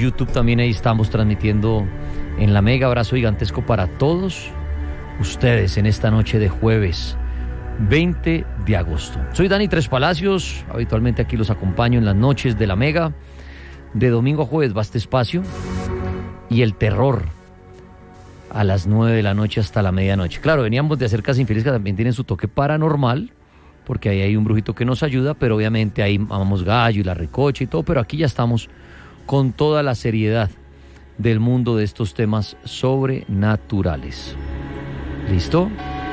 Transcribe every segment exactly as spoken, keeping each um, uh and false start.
YouTube también, ahí estamos transmitiendo en la Mega. Abrazo gigantesco para todos ustedes en esta noche de jueves veinte de agosto. Soy Dani Tres Palacios, habitualmente aquí los acompaño en las noches de la Mega. De domingo a jueves va este espacio y el terror a las nueve de la noche hasta la medianoche. Claro, veníamos de hacer Casa Infeliz, que también tienen su toque paranormal, porque ahí hay un brujito que nos ayuda, pero obviamente ahí amamos gallo y la recocha y todo, pero aquí ya estamos con toda la seriedad del mundo de estos temas sobrenaturales. ¿Listo?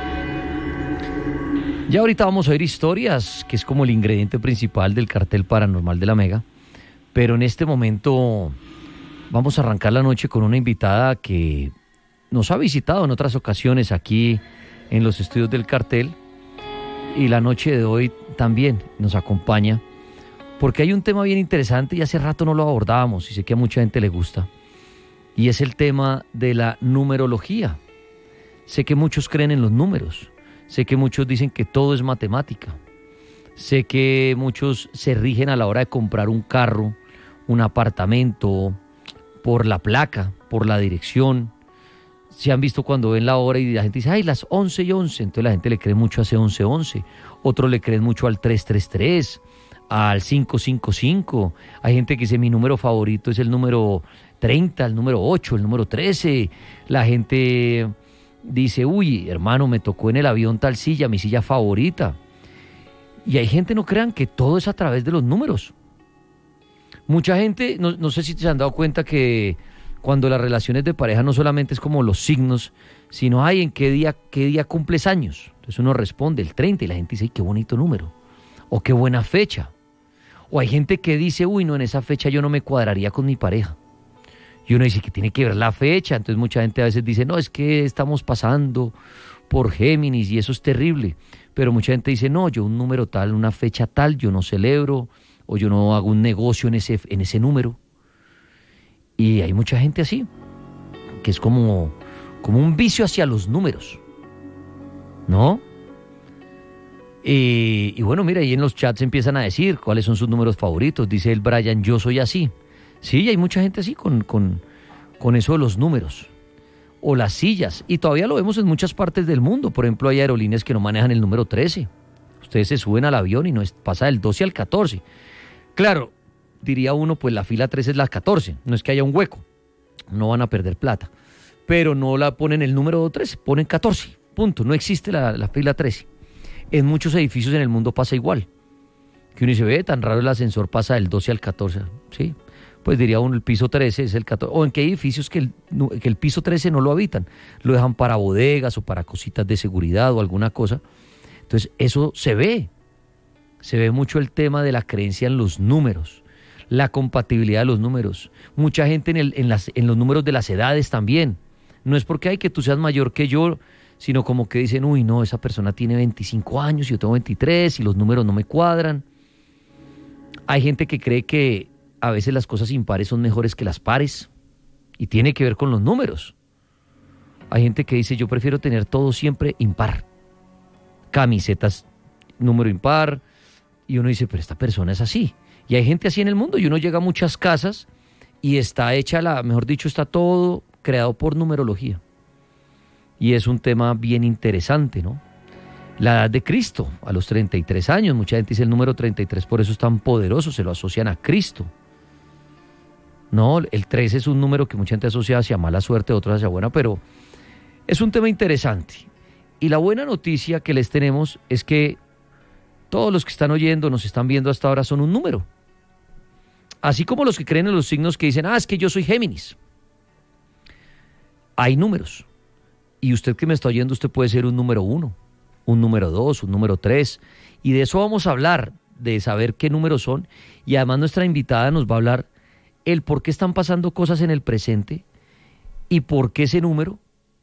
Ya ahorita vamos a oír historias, que es como el ingrediente principal del cartel paranormal de la Mega, pero en este momento vamos a arrancar la noche con una invitada que nos ha visitado en otras ocasiones aquí en los estudios del cartel, y la noche de hoy también nos acompaña, porque hay un tema bien interesante y hace rato no lo abordábamos y sé que a mucha gente le gusta, y es el tema de la numerología. Sé que muchos creen en los números, sé que muchos dicen que todo es matemática, sé que muchos se rigen a la hora de comprar un carro, un apartamento, por la placa, por la dirección. Se han visto cuando ven la hora y la gente dice, ay, las once y once, entonces la gente le cree mucho a ese once once, otros le creen mucho al tres tres tres, al cinco cinco cinco, hay gente que dice mi número favorito es el número treinta, el número ocho, el número trece, la gente dice, uy, hermano, me tocó en el avión tal silla, mi silla favorita, y hay gente, no crean que todo es a través de los números. Mucha gente, no, no sé si se han dado cuenta que cuando las relaciones de pareja no solamente es como los signos, sino, ay, ¿en qué día, qué día cumples años? Entonces uno responde el treinta y la gente dice, ay, qué bonito número, o qué buena fecha. O hay gente que dice, uy, no, en esa fecha yo no me cuadraría con mi pareja. Y uno dice que tiene que ver la fecha, entonces mucha gente a veces dice, no, es que estamos pasando por Géminis y eso es terrible. Pero mucha gente dice, no, yo un número tal, una fecha tal, yo no celebro, o yo no hago un negocio en ese, en ese número. Y hay mucha gente así, que es como, como un vicio hacia los números, ¿no? Y, y bueno, mira, ahí en los chats empiezan a decir cuáles son sus números favoritos. Dice el Brian, yo soy así. Sí, hay mucha gente así con, con, con eso de los números. O las sillas. Y todavía lo vemos en muchas partes del mundo. Por ejemplo, hay aerolíneas que no manejan el número trece. Ustedes se suben al avión y no es, pasa del doce al catorce. Claro, diría uno, pues la fila trece es la catorce, no es que haya un hueco, no van a perder plata, pero no la ponen el número trece, ponen catorce, punto, no existe la, la fila trece. En muchos edificios en el mundo pasa igual, que uno dice, ve, tan raro el ascensor pasa del doce al catorce, ¿sí? Pues diría uno, el piso trece es el catorce, o en qué edificios que el, que el piso trece no lo habitan, lo dejan para bodegas o para cositas de seguridad o alguna cosa. Entonces eso se ve, se ve mucho el tema de la creencia en los números, la compatibilidad de los números. Mucha gente en, el, en, las, en los números de las edades también. No es porque hay que tú seas mayor que yo, sino como que dicen, uy, no, esa persona tiene veinticinco años y yo tengo veintitrés y los números no me cuadran. Hay gente que cree que a veces las cosas impares son mejores que las pares y tiene que ver con los números. Hay gente que dice, yo prefiero tener todo siempre impar. Camisetas número impar, y uno dice, pero esta persona es así. Y hay gente así en el mundo, y uno llega a muchas casas y está hecha la, mejor dicho, está todo creado por numerología. Y es un tema bien interesante, ¿no? La edad de Cristo, a los treinta y tres años, mucha gente dice el número treinta y tres, por eso es tan poderoso, se lo asocian a Cristo. No, el trece es un número que mucha gente asocia hacia mala suerte, otros hacia buena, pero es un tema interesante. Y la buena noticia que les tenemos es que todos los que están oyendo, nos están viendo hasta ahora, son un número. Así como los que creen en los signos que dicen, ah, es que yo soy Géminis. Hay números. Y usted que me está oyendo, usted puede ser un número uno, un número dos, un número tres. Y de eso vamos a hablar, de saber qué números son. Y además nuestra invitada nos va a hablar el por qué están pasando cosas en el presente y por qué ese número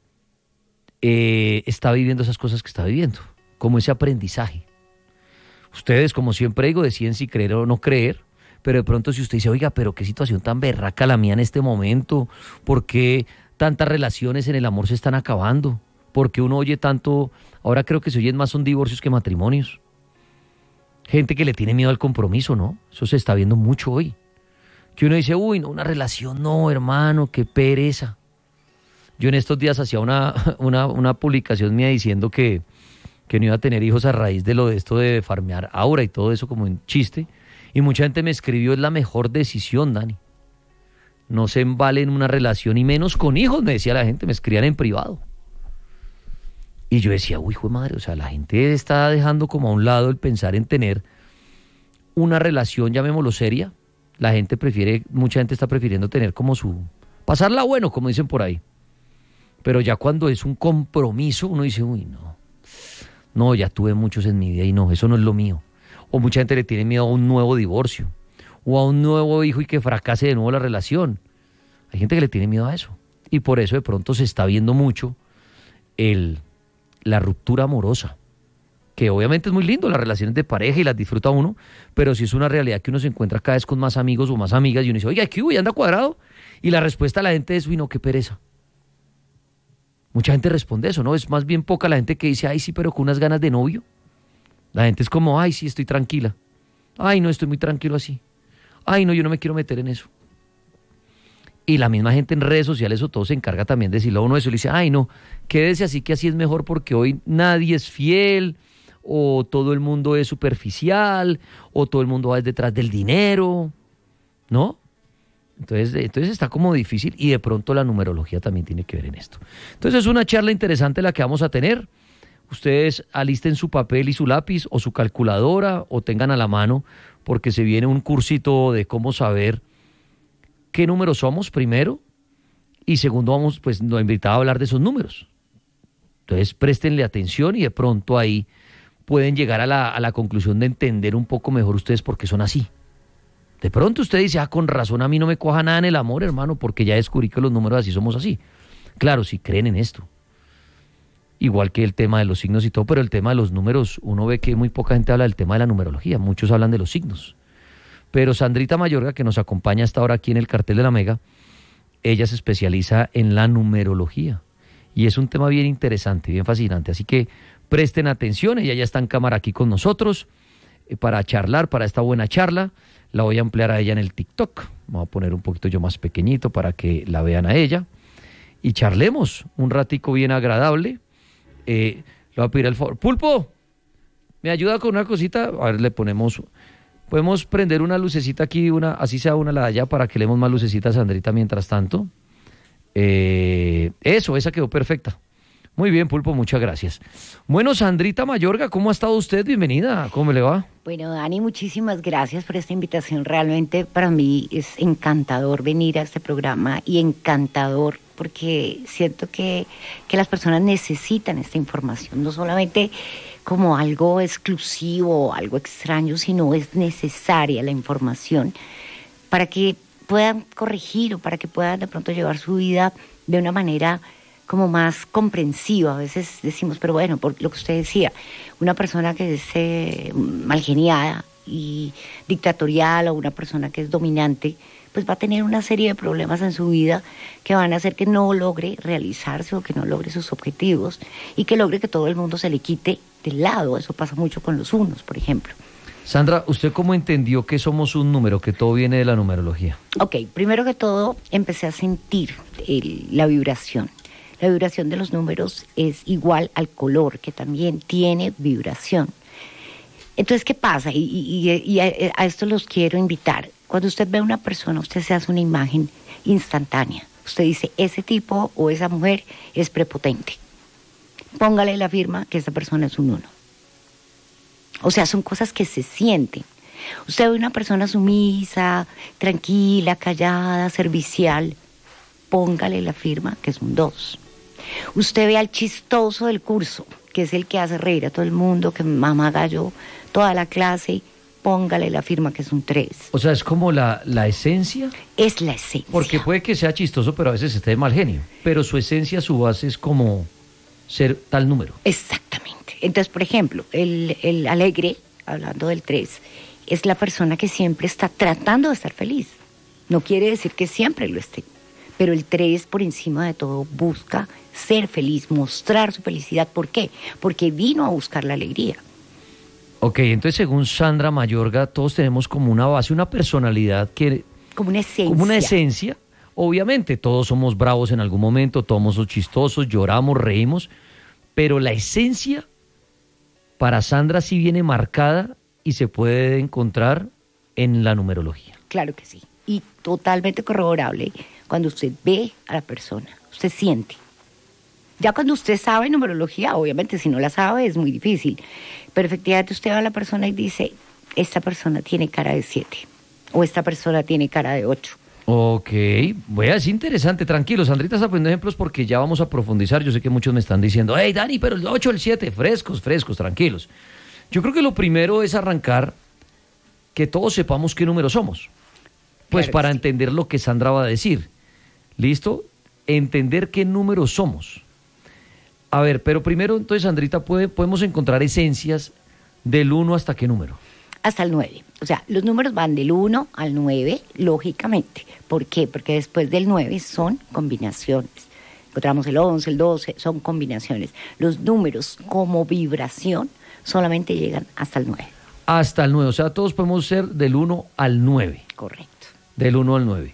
eh, está viviendo esas cosas que está viviendo, como ese aprendizaje. Ustedes, como siempre digo, deciden si creer o no creer, pero de pronto si usted dice, oiga, pero qué situación tan berraca la mía en este momento, ¿por qué tantas relaciones en el amor se están acabando? ¿Por qué uno oye tanto? Ahora creo que se oyen más son divorcios que matrimonios. Gente que le tiene miedo al compromiso, ¿no? Eso se está viendo mucho hoy. que uno dice, uy, no, una relación, no, hermano, qué pereza. Yo en estos días hacía una, una, una publicación mía diciendo que, que no iba a tener hijos a raíz de lo de esto de farmear aura y todo eso como un chiste. Y mucha gente me escribió, es la mejor decisión, Dani. No se embale en una relación y menos con hijos, me decía la gente, me escribían en privado. Y yo decía, uy, hijo de madre, o sea, la gente está dejando como a un lado el pensar en tener una relación, llamémoslo seria. La gente prefiere, mucha gente está prefiriendo tener como su, pasarla bueno, como dicen por ahí. Pero ya cuando es un compromiso, uno dice, uy, no, no, ya tuve muchos en mi vida y no, eso no es lo mío. O mucha gente le tiene miedo a un nuevo divorcio, o a un nuevo hijo y que fracase de nuevo la relación. Hay gente que le tiene miedo a eso. Y por eso de pronto se está viendo mucho el, la ruptura amorosa, que obviamente es muy lindo, las relaciones de pareja y las disfruta uno, pero sí es una realidad que uno se encuentra cada vez con más amigos o más amigas y uno dice, oiga, ¿qué hubo? ¿Ya anda cuadrado? Y la respuesta de la gente es, uy, no, qué pereza. Mucha gente responde eso, ¿no? Es más bien poca la gente que dice, ay, sí, pero con unas ganas de novio. La gente es como, ay, sí, estoy tranquila. Ay, no, estoy muy tranquilo así. Ay, no, yo no me quiero meter en eso. Y la misma gente en redes sociales o todo se encarga también de decirle a uno eso. Le dice, ay, no, quédese así que así es mejor porque hoy nadie es fiel, o todo el mundo es superficial, o todo el mundo va detrás del dinero, ¿no? Entonces, entonces está como difícil y de pronto la numerología también tiene que ver en esto. Entonces es una charla interesante la que vamos a tener. Ustedes alisten su papel y su lápiz o su calculadora o tengan a la mano porque se viene un cursito de cómo saber qué números somos primero y segundo vamos, pues nos invitaba a hablar de esos números. Entonces préstenle atención y de pronto ahí pueden llegar a la, a la conclusión de entender un poco mejor ustedes por qué son así. De pronto usted dice, ah, con razón a mí no me cuaja nada en el amor, hermano, porque ya descubrí que los números así somos así. Claro, si creen en esto. Igual que el tema de los signos y todo, pero el tema de los números, uno ve que muy poca gente habla del tema de la numerología, muchos hablan de los signos. Pero Sandrita Mayorga, que nos acompaña hasta ahora aquí en el cartel de la Mega, ella se especializa en la numerología. Y es un tema bien interesante, bien fascinante. Así que presten atención, ella ya está en cámara aquí con nosotros eh, para charlar, para esta buena charla. La voy a ampliar a ella en el TikTok. Vamos a poner un poquito yo más pequeñito para que la vean a ella. Y charlemos un ratico bien agradable. Eh, le voy a pedir el favor. Pulpo, ¿me ayuda con una cosita? A ver, le ponemos... Podemos prender una lucecita aquí, una, así sea una la de allá, para que le demos más lucecitas a Sandrita mientras tanto. Eh, eso, esa quedó perfecta. Muy bien, Pulpo, muchas gracias. Bueno, Sandrita Mayorga, ¿cómo ha estado usted? Bienvenida, ¿cómo le va? Bueno, Dani, muchísimas gracias por esta invitación. Realmente para mí es encantador venir a este programa y encantador porque siento que, que las personas necesitan esta información, no solamente como algo exclusivo o algo extraño, sino es necesaria la información para que puedan corregir o para que puedan de pronto llevar su vida de una manera como más comprensiva. A veces decimos, pero bueno, por lo que usted decía, una persona que es eh, malgeniada y dictatorial o una persona que es dominante, pues va a tener una serie de problemas en su vida que van a hacer que no logre realizarse o que no logre sus objetivos y que logre que todo el mundo se le quite del lado. Eso pasa mucho con los unos, por ejemplo. Sandra, ¿usted cómo entendió que somos un número, que todo viene de la numerología? Ok, primero que todo empecé a sentir el, la vibración. La vibración de los números es igual al color, que también tiene vibración. Entonces, ¿qué pasa? Y, y, y a, a esto los quiero invitar. Cuando usted ve a una persona, usted se hace una imagen instantánea. Usted dice, ese tipo o esa mujer es prepotente. Póngale la firma que esa persona es un uno. O sea, son cosas que se sienten. Usted ve una persona sumisa, tranquila, callada, servicial. Póngale la firma que es un dos. Usted ve al chistoso del curso, que es el que hace reír a todo el mundo, que mamá gallo toda la clase, póngale la firma que es un tres. O sea, es como la, la esencia. Es la esencia. Porque puede que sea chistoso, pero a veces esté de mal genio. Pero su esencia, su base es como ser tal número. Exactamente. Entonces, por ejemplo, el, el alegre, hablando del tres, es la persona que siempre está tratando de estar feliz. No quiere decir que siempre lo esté. Pero el tres, por encima de todo, busca ser feliz, mostrar su felicidad. ¿Por qué? Porque vino a buscar la alegría. Ok, entonces según Sandra Mayorga, todos tenemos como una base, una personalidad que Como una esencia. Como una esencia. Obviamente, todos somos bravos en algún momento, todos somos chistosos, lloramos, reímos, pero la esencia para Sandra sí viene marcada y se puede encontrar en la numerología. Claro que sí. Y totalmente corroborable cuando usted ve a la persona, usted siente. Ya cuando usted sabe numerología, obviamente si no la sabe es muy difícil, pero efectivamente usted ve a la persona y dice, esta persona tiene cara de siete o esta persona tiene cara de ocho. Ok, bueno, es interesante, tranquilo, Sandrita está poniendo ejemplos porque ya vamos a profundizar. Yo sé que muchos me están diciendo, hey Dani, pero el ocho, el siete, frescos, frescos, tranquilos. Yo creo que lo primero es arrancar que todos sepamos qué número somos, pues Claro para que sí. entender lo que Sandra va a decir. ¿Listo? Entender qué número somos. A ver, pero primero entonces, Sandrita, puede, podemos encontrar esencias del uno hasta qué número. Hasta el nueve. O sea, los números van del uno al nueve, lógicamente. ¿Por qué? Porque después del nueve son combinaciones. Encontramos el once, el doce, son combinaciones. Los números como vibración solamente llegan hasta el nueve. Hasta el nueve, o sea, todos podemos ser del uno al nueve. Correcto. Del uno al nueve.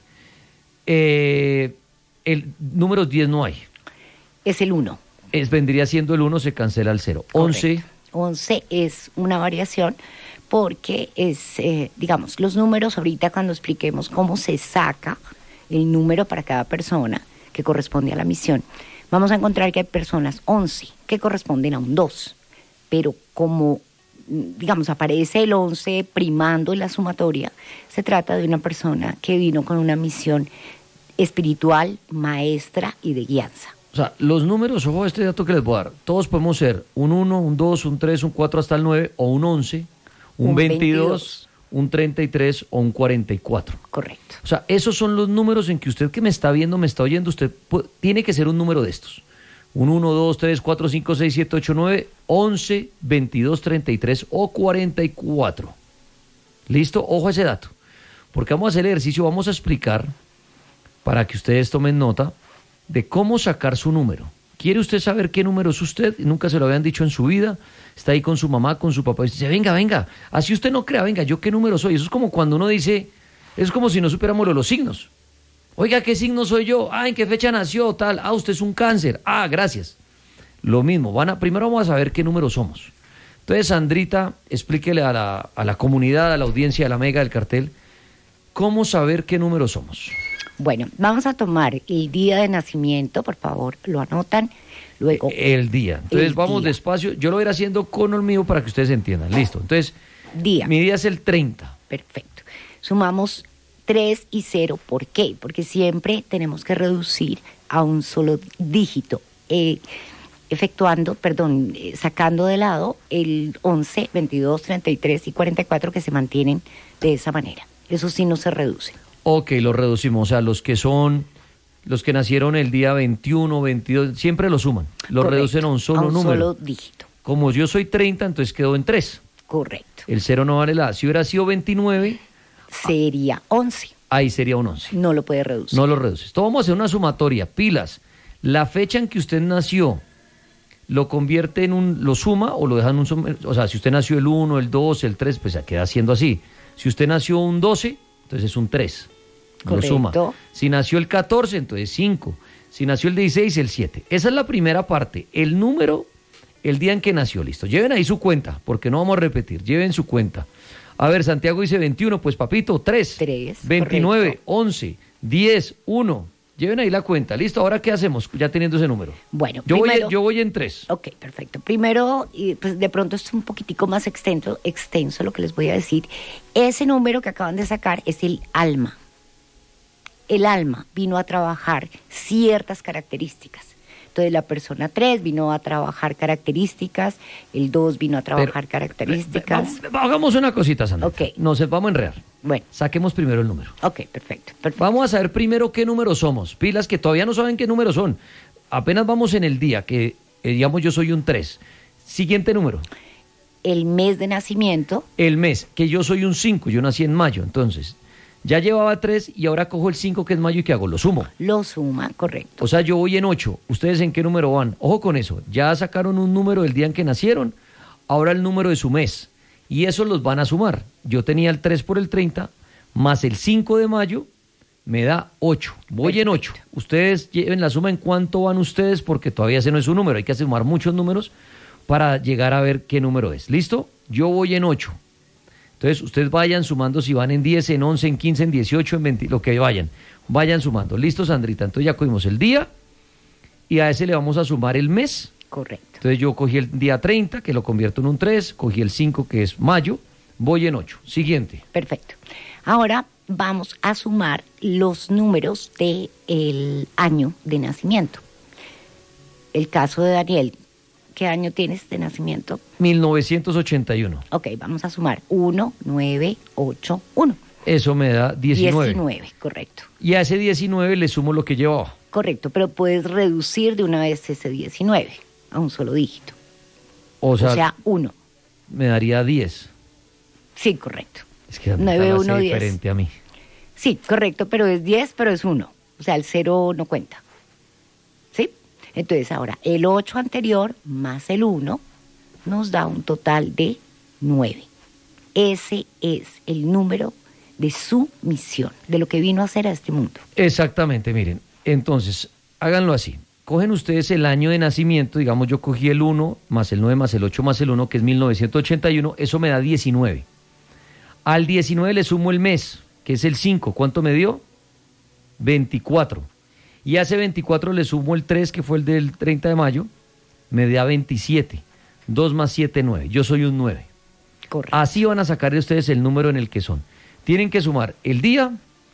Eh, el número diez no hay. Es el uno. Es, vendría siendo el uno, se cancela el cero. once. once es una variación porque es, eh, digamos, los números ahorita cuando expliquemos cómo se saca el número para cada persona que corresponde a la misión, vamos a encontrar que hay personas once que corresponden a un dos, pero como, digamos, aparece el once primando en la sumatoria, se trata de una persona que vino con una misión espiritual, maestra y de guianza. O sea, los números, ojo a este dato que les voy a dar, todos podemos ser un uno, un dos, un tres, un cuatro hasta el nueve, o un once, un, Un veintidós, veintidós. un treinta y tres o un cuarenta y cuatro. Correcto. O sea, esos son los números en que usted que me está viendo, me está oyendo, usted pu- tiene que ser un número de estos. Un uno, dos, tres, cuatro, cinco, seis, siete, ocho, nueve, once, veintidós, treinta y tres o cuarenta y cuatro. ¿Listo? Ojo a ese dato. Porque vamos a hacer el ejercicio, vamos a explicar, para que ustedes tomen nota, de cómo sacar su número. ¿Quiere usted saber qué número es usted? Nunca se lo habían dicho en su vida. Está ahí con su mamá, con su papá, y dice, venga, venga, así usted no crea, venga, ¿yo qué número soy? Eso es como cuando uno dice, es como si no supiéramos los signos. Oiga, ¿qué signo soy yo? Ah, ¿en qué fecha nació? Tal. Ah, usted es un cáncer. Ah, gracias. Lo mismo, van a, primero vamos a saber qué número somos. Entonces, Sandrita, explíquele a la, a la comunidad, a la audiencia, a la mega del cartel, cómo saber qué número somos. Bueno, vamos a tomar el día de nacimiento, por favor, lo anotan. Luego, El día. Entonces, El vamos día. despacio. Yo lo voy a ir haciendo con el mío para que ustedes entiendan. Listo. Entonces, día. mi día es el treinta. Perfecto. Sumamos tres y cero. ¿Por qué? Porque siempre tenemos que reducir a un solo dígito. Eh, efectuando, perdón, eh, sacando de lado el once, veintidós, treinta y tres y cuarenta y cuatro que se mantienen de esa manera. Eso sí no se reduce. Ok, lo reducimos. O sea, los que son, los que nacieron el día veintiuno, veintidós, siempre lo suman. Lo Correcto. reducen a un solo a un número. solo dígito. Como yo soy treinta, entonces quedó en tres. Correcto. El cero no vale la. Si hubiera sido veintinueve, Sería once. ahí sería un once. No lo puede reducir. No lo reduces. Entonces vamos a hacer una sumatoria. Pilas. La fecha en que usted nació, ¿lo convierte en un, lo suma o lo deja en un, sum- o sea, si usted nació el uno, el dos, el tres, pues ya queda siendo así. Si usted nació un doce, entonces es un tres. Lo Correcto. suma. Si nació el catorce, entonces cinco. Si nació el dieciséis, el siete. Esa es la primera parte. El número, el día en que nació, listo. Lleven ahí su cuenta, porque no vamos a repetir. Lleven su cuenta. A ver, Santiago dice veintiuno, pues papito, tres. Tres, veintinueve, correcto. once, diez, uno. Lleven ahí la cuenta. Listo, ahora ¿qué hacemos? Ya teniendo ese número. Bueno, Yo, voy, primero- en- yo voy en tres. Ok, perfecto. Primero, y pues de pronto es un poquitico más extenso, extenso lo que les voy a decir. Ese número que acaban de sacar es el alma. El alma vino a trabajar ciertas características. Entonces la persona tres vino a trabajar características, el dos vino a trabajar características. Vamos- hagamos una cosita, Sandra. Ok. Nos vamos a enredar. Bueno, Saquemos primero el número. ok, perfecto, perfecto. Vamos a saber primero qué números somos. Pilas que todavía no saben qué números son. Apenas vamos en el día, que eh, digamos yo soy un tres. Siguiente número. El mes de nacimiento, El mes, que yo soy un cinco. Yo nací en mayo, entonces. Ya llevaba tres y ahora cojo el cinco que es mayo y ¿qué hago? Lo sumo. lo suma, correcto. O sea, yo voy en ocho. ¿Ustedes en qué número van? Ojo con eso. Ya sacaron un número del día en que nacieron, ahora el número de su mes. Y eso los van a sumar. Yo tenía el tres por el treinta, más el cinco de mayo, me da ocho. Voy en ocho. Ustedes lleven la suma en cuánto van ustedes, porque todavía ese no es un número. Hay que sumar muchos números para llegar a ver qué número es. ¿Listo? Yo voy en ocho. Entonces, ustedes vayan sumando si van en diez, en once, en quince, en dieciocho, en veinte, lo que vayan. Vayan sumando. ¿Listo, Sandrita? Entonces ya cogimos el día y a ese le vamos a sumar el mes. Correcto. Entonces yo cogí el día treinta, que lo convierto en un tres, cogí el cinco, que es mayo, voy en ocho. Siguiente. Perfecto. Ahora vamos a sumar los números del año de nacimiento. El caso de Daniel, ¿qué año tienes de nacimiento? mil novecientos ochenta y uno. Ok, vamos a sumar uno, nueve, ocho, uno. Eso me da diecinueve. diecinueve, correcto. Y a ese diecinueve le sumo lo que llevaba. Correcto, pero puedes reducir de una vez ese diecinueve a un solo dígito. O sea, o sea uno. Me daría diez. Sí, correcto. Es que nueve, lo uno, hace diez. diferente a mí. Sí, correcto, pero es diez, pero es uno. O sea, el cero no cuenta. ¿Sí? Entonces ahora, el ocho anterior más el uno nos da un total de nueve. Ese es el número de su misión, de lo que vino a hacer a este mundo. Exactamente, miren. Entonces, háganlo así. Cogen ustedes el año de nacimiento, digamos yo cogí el uno, más el nueve, más el ocho, más el uno, que es mil novecientos ochenta y uno, eso me da diecinueve. Al diecinueve le sumo el mes, que es el cinco. ¿Cuánto me dio? veinticuatro. Y a ese veinticuatro le sumo el tres, que fue el del treinta de mayo, me da veintisiete. dos más siete, nueve. Yo soy un nueve. Correcto. Así van a sacar de ustedes el número en el que son. Tienen que sumar el día,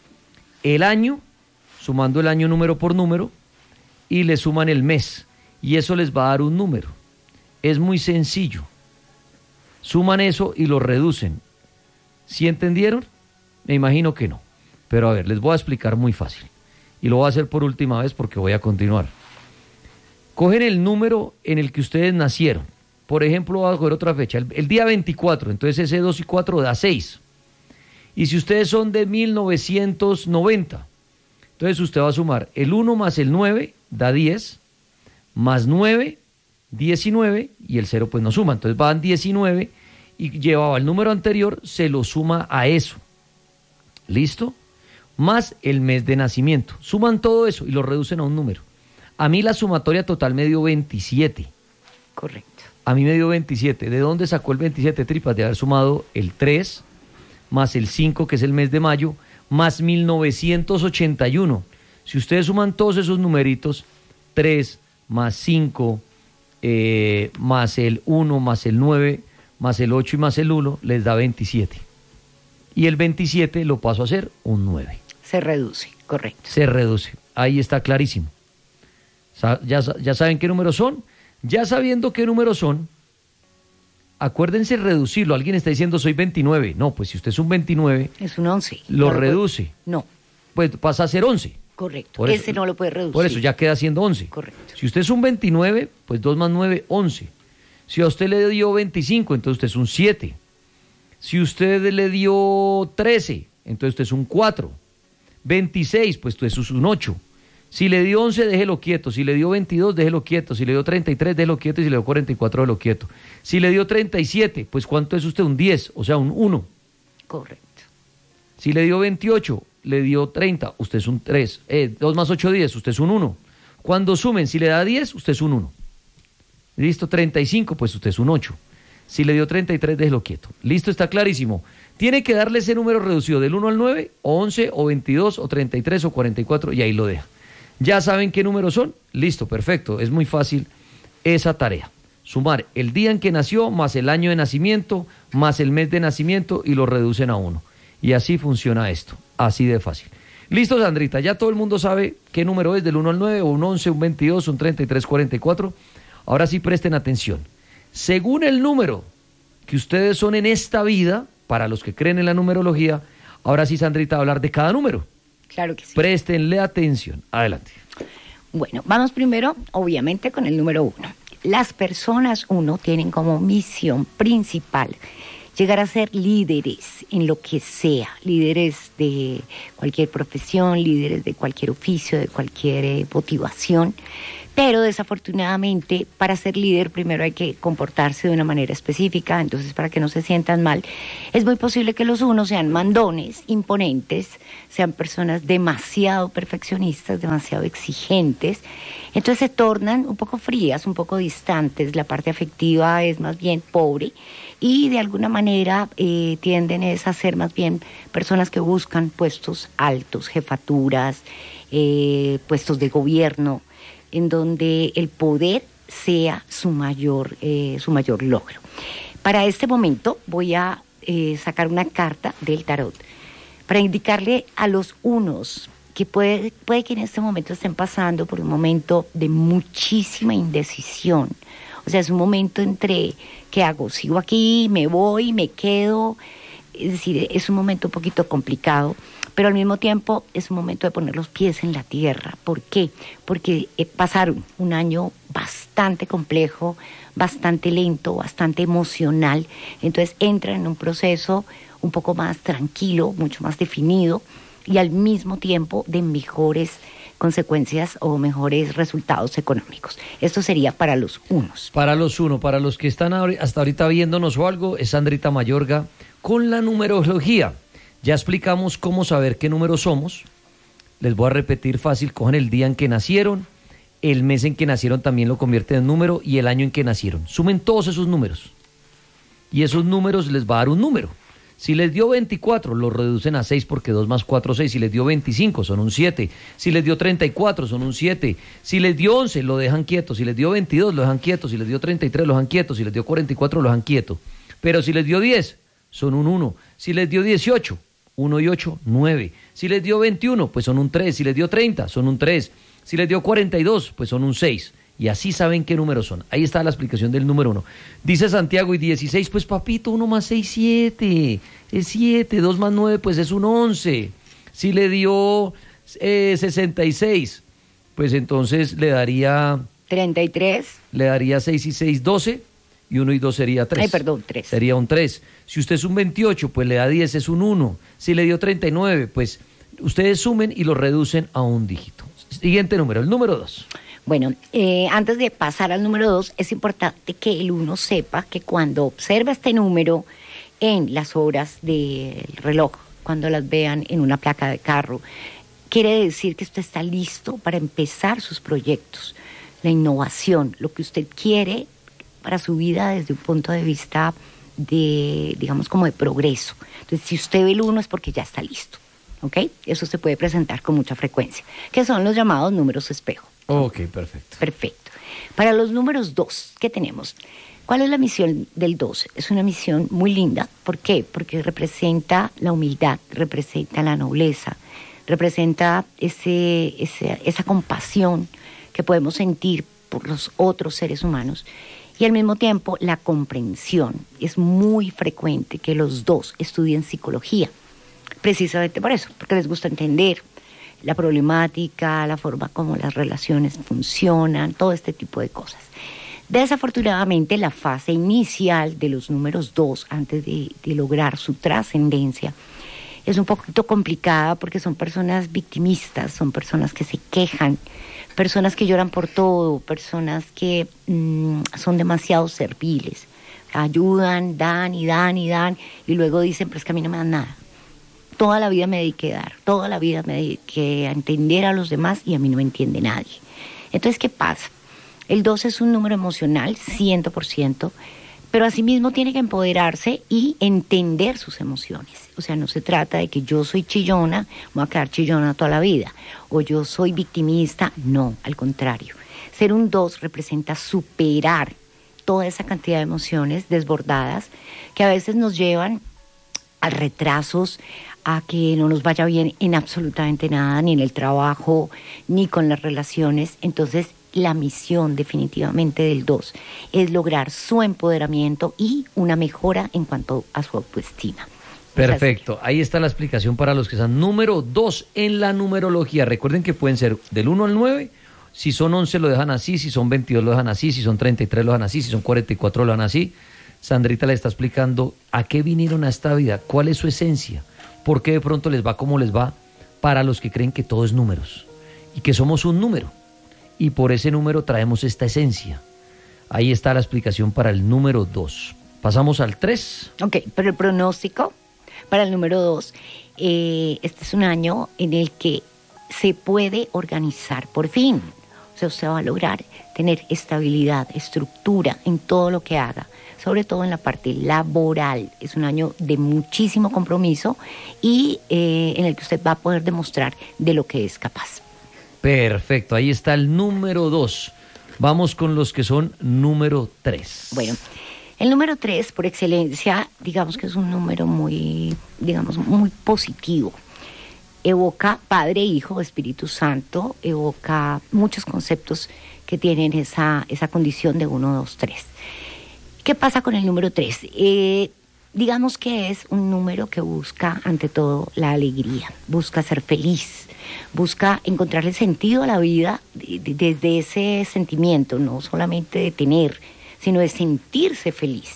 el año, sumando el año número por número, y le suman el mes. Y eso les va a dar un número. Es muy sencillo. Suman eso y lo reducen. ¿Sí entendieron? Me imagino que no. Pero a ver, les voy a explicar muy fácil. Y lo voy a hacer por última vez porque voy a continuar. Cogen el número en el que ustedes nacieron. Por ejemplo, voy a coger otra fecha. El, el día veinticuatro. Entonces ese dos y cuatro da seis. Y si ustedes son de mil novecientos noventa, entonces usted va a sumar el uno más el nueve, da diez, más nueve, diecinueve, y el cero pues no suma. Entonces van diecinueve y llevaba el número anterior, se lo suma a eso. ¿Listo? Más el mes de nacimiento. Suman todo eso y lo reducen a un número. A mí la sumatoria total me dio veintisiete. Correcto. A mí me dio veintisiete. ¿De dónde sacó el veintisiete, Tripas? De haber sumado el tres, más el cinco, que es el mes de mayo, más mil novecientos ochenta y uno. Si ustedes suman todos esos numeritos, tres más cinco, eh, más el uno, más el nueve, más el ocho y más el uno, les da veintisiete. Y el veintisiete lo paso a hacer un nueve. Se reduce, correcto. Se reduce. Ahí está clarísimo. ¿Ya, ya saben qué números son? Ya sabiendo qué números son, acuérdense reducirlo. Alguien está diciendo soy veintinueve. No, pues si usted es un veintinueve... Es un once. Lo no reduce. Puede, no. Pues pasa a ser once. Correcto. Por Ese eso, no lo puede reducir. Por eso ya queda siendo once. Correcto. Si usted es un veintinueve, pues dos más nueve, once. Si a usted le dio veinticinco, entonces usted es un siete. Si usted le dio trece, entonces usted es un cuatro. veintiséis, pues usted es un ocho. Si le dio once, déjelo quieto. Si le dio veintidós, déjelo quieto. Si le dio treinta y tres, déjelo quieto. Y si le dio cuarenta y cuatro, déjelo quieto. Si le dio treinta y siete, pues ¿cuánto es usted? Un diez, o sea, un uno. Correcto. Si le dio veintiocho, le dio treinta, usted es un tres. Eh, dos más ocho, diez, usted es un uno. Cuando sumen, si le da diez, usted es un uno. Listo, treinta y cinco, pues usted es un ocho. Si le dio treinta y tres, déjelo quieto. Listo, está clarísimo. Tiene que darle ese número reducido del uno al nueve, o once, o veintidós, o treinta y tres, o cuarenta y cuatro, y ahí lo deja. ¿Ya saben qué números son? Listo, perfecto. Es muy fácil esa tarea. Sumar el día en que nació, más el año de nacimiento, más el mes de nacimiento, y lo reducen a uno. Y así funciona esto. Así de fácil. Listo, Sandrita. Ya todo el mundo sabe qué número es, del uno al nueve, o un once, un veintidós, un treinta y tres, cuarenta y cuatro. Ahora sí presten atención. Según el número que ustedes son en esta vida, para los que creen en la numerología, ahora sí, Sandrita, va a hablar de cada número. Claro que sí. Préstenle atención. Adelante. Bueno, vamos primero, obviamente, con el número uno. Las personas, uno, tienen como misión principal llegar a ser líderes en lo que sea, líderes de cualquier profesión, líderes de cualquier oficio, de cualquier eh, motivación, Pero desafortunadamente, para ser líder primero hay que comportarse de una manera específica, entonces para que no se sientan mal, es muy posible que los unos sean mandones, imponentes, sean personas demasiado perfeccionistas, demasiado exigentes, entonces se tornan un poco frías, un poco distantes, la parte afectiva es más bien pobre y de alguna manera eh, tienden es a ser más bien personas que buscan puestos altos, jefaturas, eh, puestos de gobierno, en donde el poder sea su mayor, eh, su mayor logro. Para este momento voy a eh, sacar una carta del tarot para indicarle a los unos que puede, puede que en este momento estén pasando por un momento de muchísima indecisión. O sea, es un momento entre, ¿qué hago? ¿Sigo aquí? ¿Me voy? ¿Me quedo? Es decir, es un momento un poquito complicado, pero al mismo tiempo es un momento de poner los pies en la tierra. ¿Por qué? Porque eh, pasaron un año bastante complejo, bastante lento, bastante emocional, entonces entran en un proceso un poco más tranquilo, mucho más definido y al mismo tiempo de mejores consecuencias o mejores resultados económicos. Esto sería para los unos. Para los uno, para los que están hasta ahorita viéndonos o algo, es Sandrita Mayorga con la numerología. Ya explicamos cómo saber qué número somos. Les voy a repetir fácil, cojan el día en que nacieron, el mes en que nacieron también lo convierten en número y el año en que nacieron. Sumen todos esos números y esos números les va a dar un número. Si les dio veinticuatro, lo reducen a seis porque dos más cuatro, seis. Si les dio veinticinco, son un siete. Si les dio treinta y cuatro, son un siete. Si les dio once, lo dejan quieto. Si les dio veintidós, lo dejan quieto. Si les dio treinta y tres, lo dejan quieto. Si les dio cuarenta y cuatro, lo dejan quieto. Pero si les dio diez, son un uno. Si les dio dieciocho, uno y ocho, nueve. Si les dio veintiuno, pues son un tres. Si les dio treinta, son un tres. Si les dio cuarenta y dos, pues son un seis. Y así saben qué números son. Ahí está la explicación del número uno. Dice Santiago, y dieciséis, pues papito, uno más seis, siete. Es siete, dos más nueve, pues es un once. Si le dio eh, sesenta y seis, pues entonces le daría... treinta y tres. Le daría seis y seis, doce. Y uno y dos sería tres. Ay, perdón, tres. Sería un tres. Si usted es un veintiocho, pues le da diez, es un uno. Si le dio treinta y nueve, pues ustedes sumen y lo reducen a un dígito. Siguiente número, el número dos. Bueno, eh, antes de pasar al número dos, es importante que el uno sepa que cuando observa este número en las horas del reloj, cuando las vean en una placa de carro, quiere decir que usted está listo para empezar sus proyectos, la innovación, lo que usted quiere para su vida desde un punto de vista de, digamos, como de progreso. Entonces, si usted ve el uno es porque ya está listo, ¿ok? Eso se puede presentar con mucha frecuencia, que son los llamados números espejo. Ok, perfecto. Perfecto. Para los números dos, ¿qué tenemos? ¿Cuál es la misión del dos? Es una misión muy linda. ¿Por qué? Porque representa la humildad, representa la nobleza, representa ese, ese, esa compasión que podemos sentir por los otros seres humanos y al mismo tiempo la comprensión. Es muy frecuente que los dos estudien psicología, precisamente por eso, porque les gusta entender la problemática, la forma como las relaciones funcionan, todo este tipo de cosas. Desafortunadamente, la fase inicial de los números dos, antes de, de lograr su trascendencia, es un poquito complicada porque son personas victimistas, son personas que se quejan, personas que lloran por todo, personas que mmm, son demasiado serviles, ayudan, dan y dan y dan, y luego dicen, pero es que a mí no me dan nada. Toda la vida me dediqué a dar, toda la vida me dediqué a entender a los demás y a mí no me entiende nadie. Entonces, ¿qué pasa? El dos es un número emocional, cien por ciento, pero asimismo tiene que empoderarse y entender sus emociones. O sea, no se trata de que yo soy chillona, voy a quedar chillona toda la vida, o yo soy victimista, no, al contrario. Ser un dos representa superar toda esa cantidad de emociones desbordadas que a veces nos llevan a retrasos, a que no nos vaya bien en absolutamente nada, ni en el trabajo, ni con las relaciones. Entonces, la misión definitivamente del dos es lograr su empoderamiento y una mejora en cuanto a su autoestima. Perfecto, ahí está la explicación para los que son número dos en la numerología. Recuerden que pueden ser del uno al nueve, si son once lo dejan así, si son veintidós lo dejan así, si son treinta y tres lo dejan así, si son cuarenta y cuatro lo dejan así. Sandrita le está explicando a qué vinieron a esta vida, cuál es su esencia, por qué de pronto les va como les va, para los que creen que todo es números y que somos un número y por ese número traemos esta esencia. Ahí está la explicación para el número dos. Pasamos al tres. Ok, pero el pronóstico para el número dos, eh, este es un año en el que se puede organizar por fin. O sea, usted va a lograr tener estabilidad, estructura en todo lo que haga, sobre todo en la parte laboral. Es un año de muchísimo compromiso y eh, en el que usted va a poder demostrar de lo que es capaz. Perfecto, ahí está el número dos. Vamos con los que son número tres. Bueno, el número tres, por excelencia, digamos que es un número muy, digamos, muy positivo. Evoca Padre, Hijo, Espíritu Santo, evoca muchos conceptos que tienen esa, esa condición de uno, dos, tres. ¿Qué pasa con el número tres? Eh, digamos que es un número que busca, ante todo, la alegría, busca ser feliz, busca encontrarle sentido a la vida desde ese sentimiento, no solamente de tener, sino de sentirse feliz.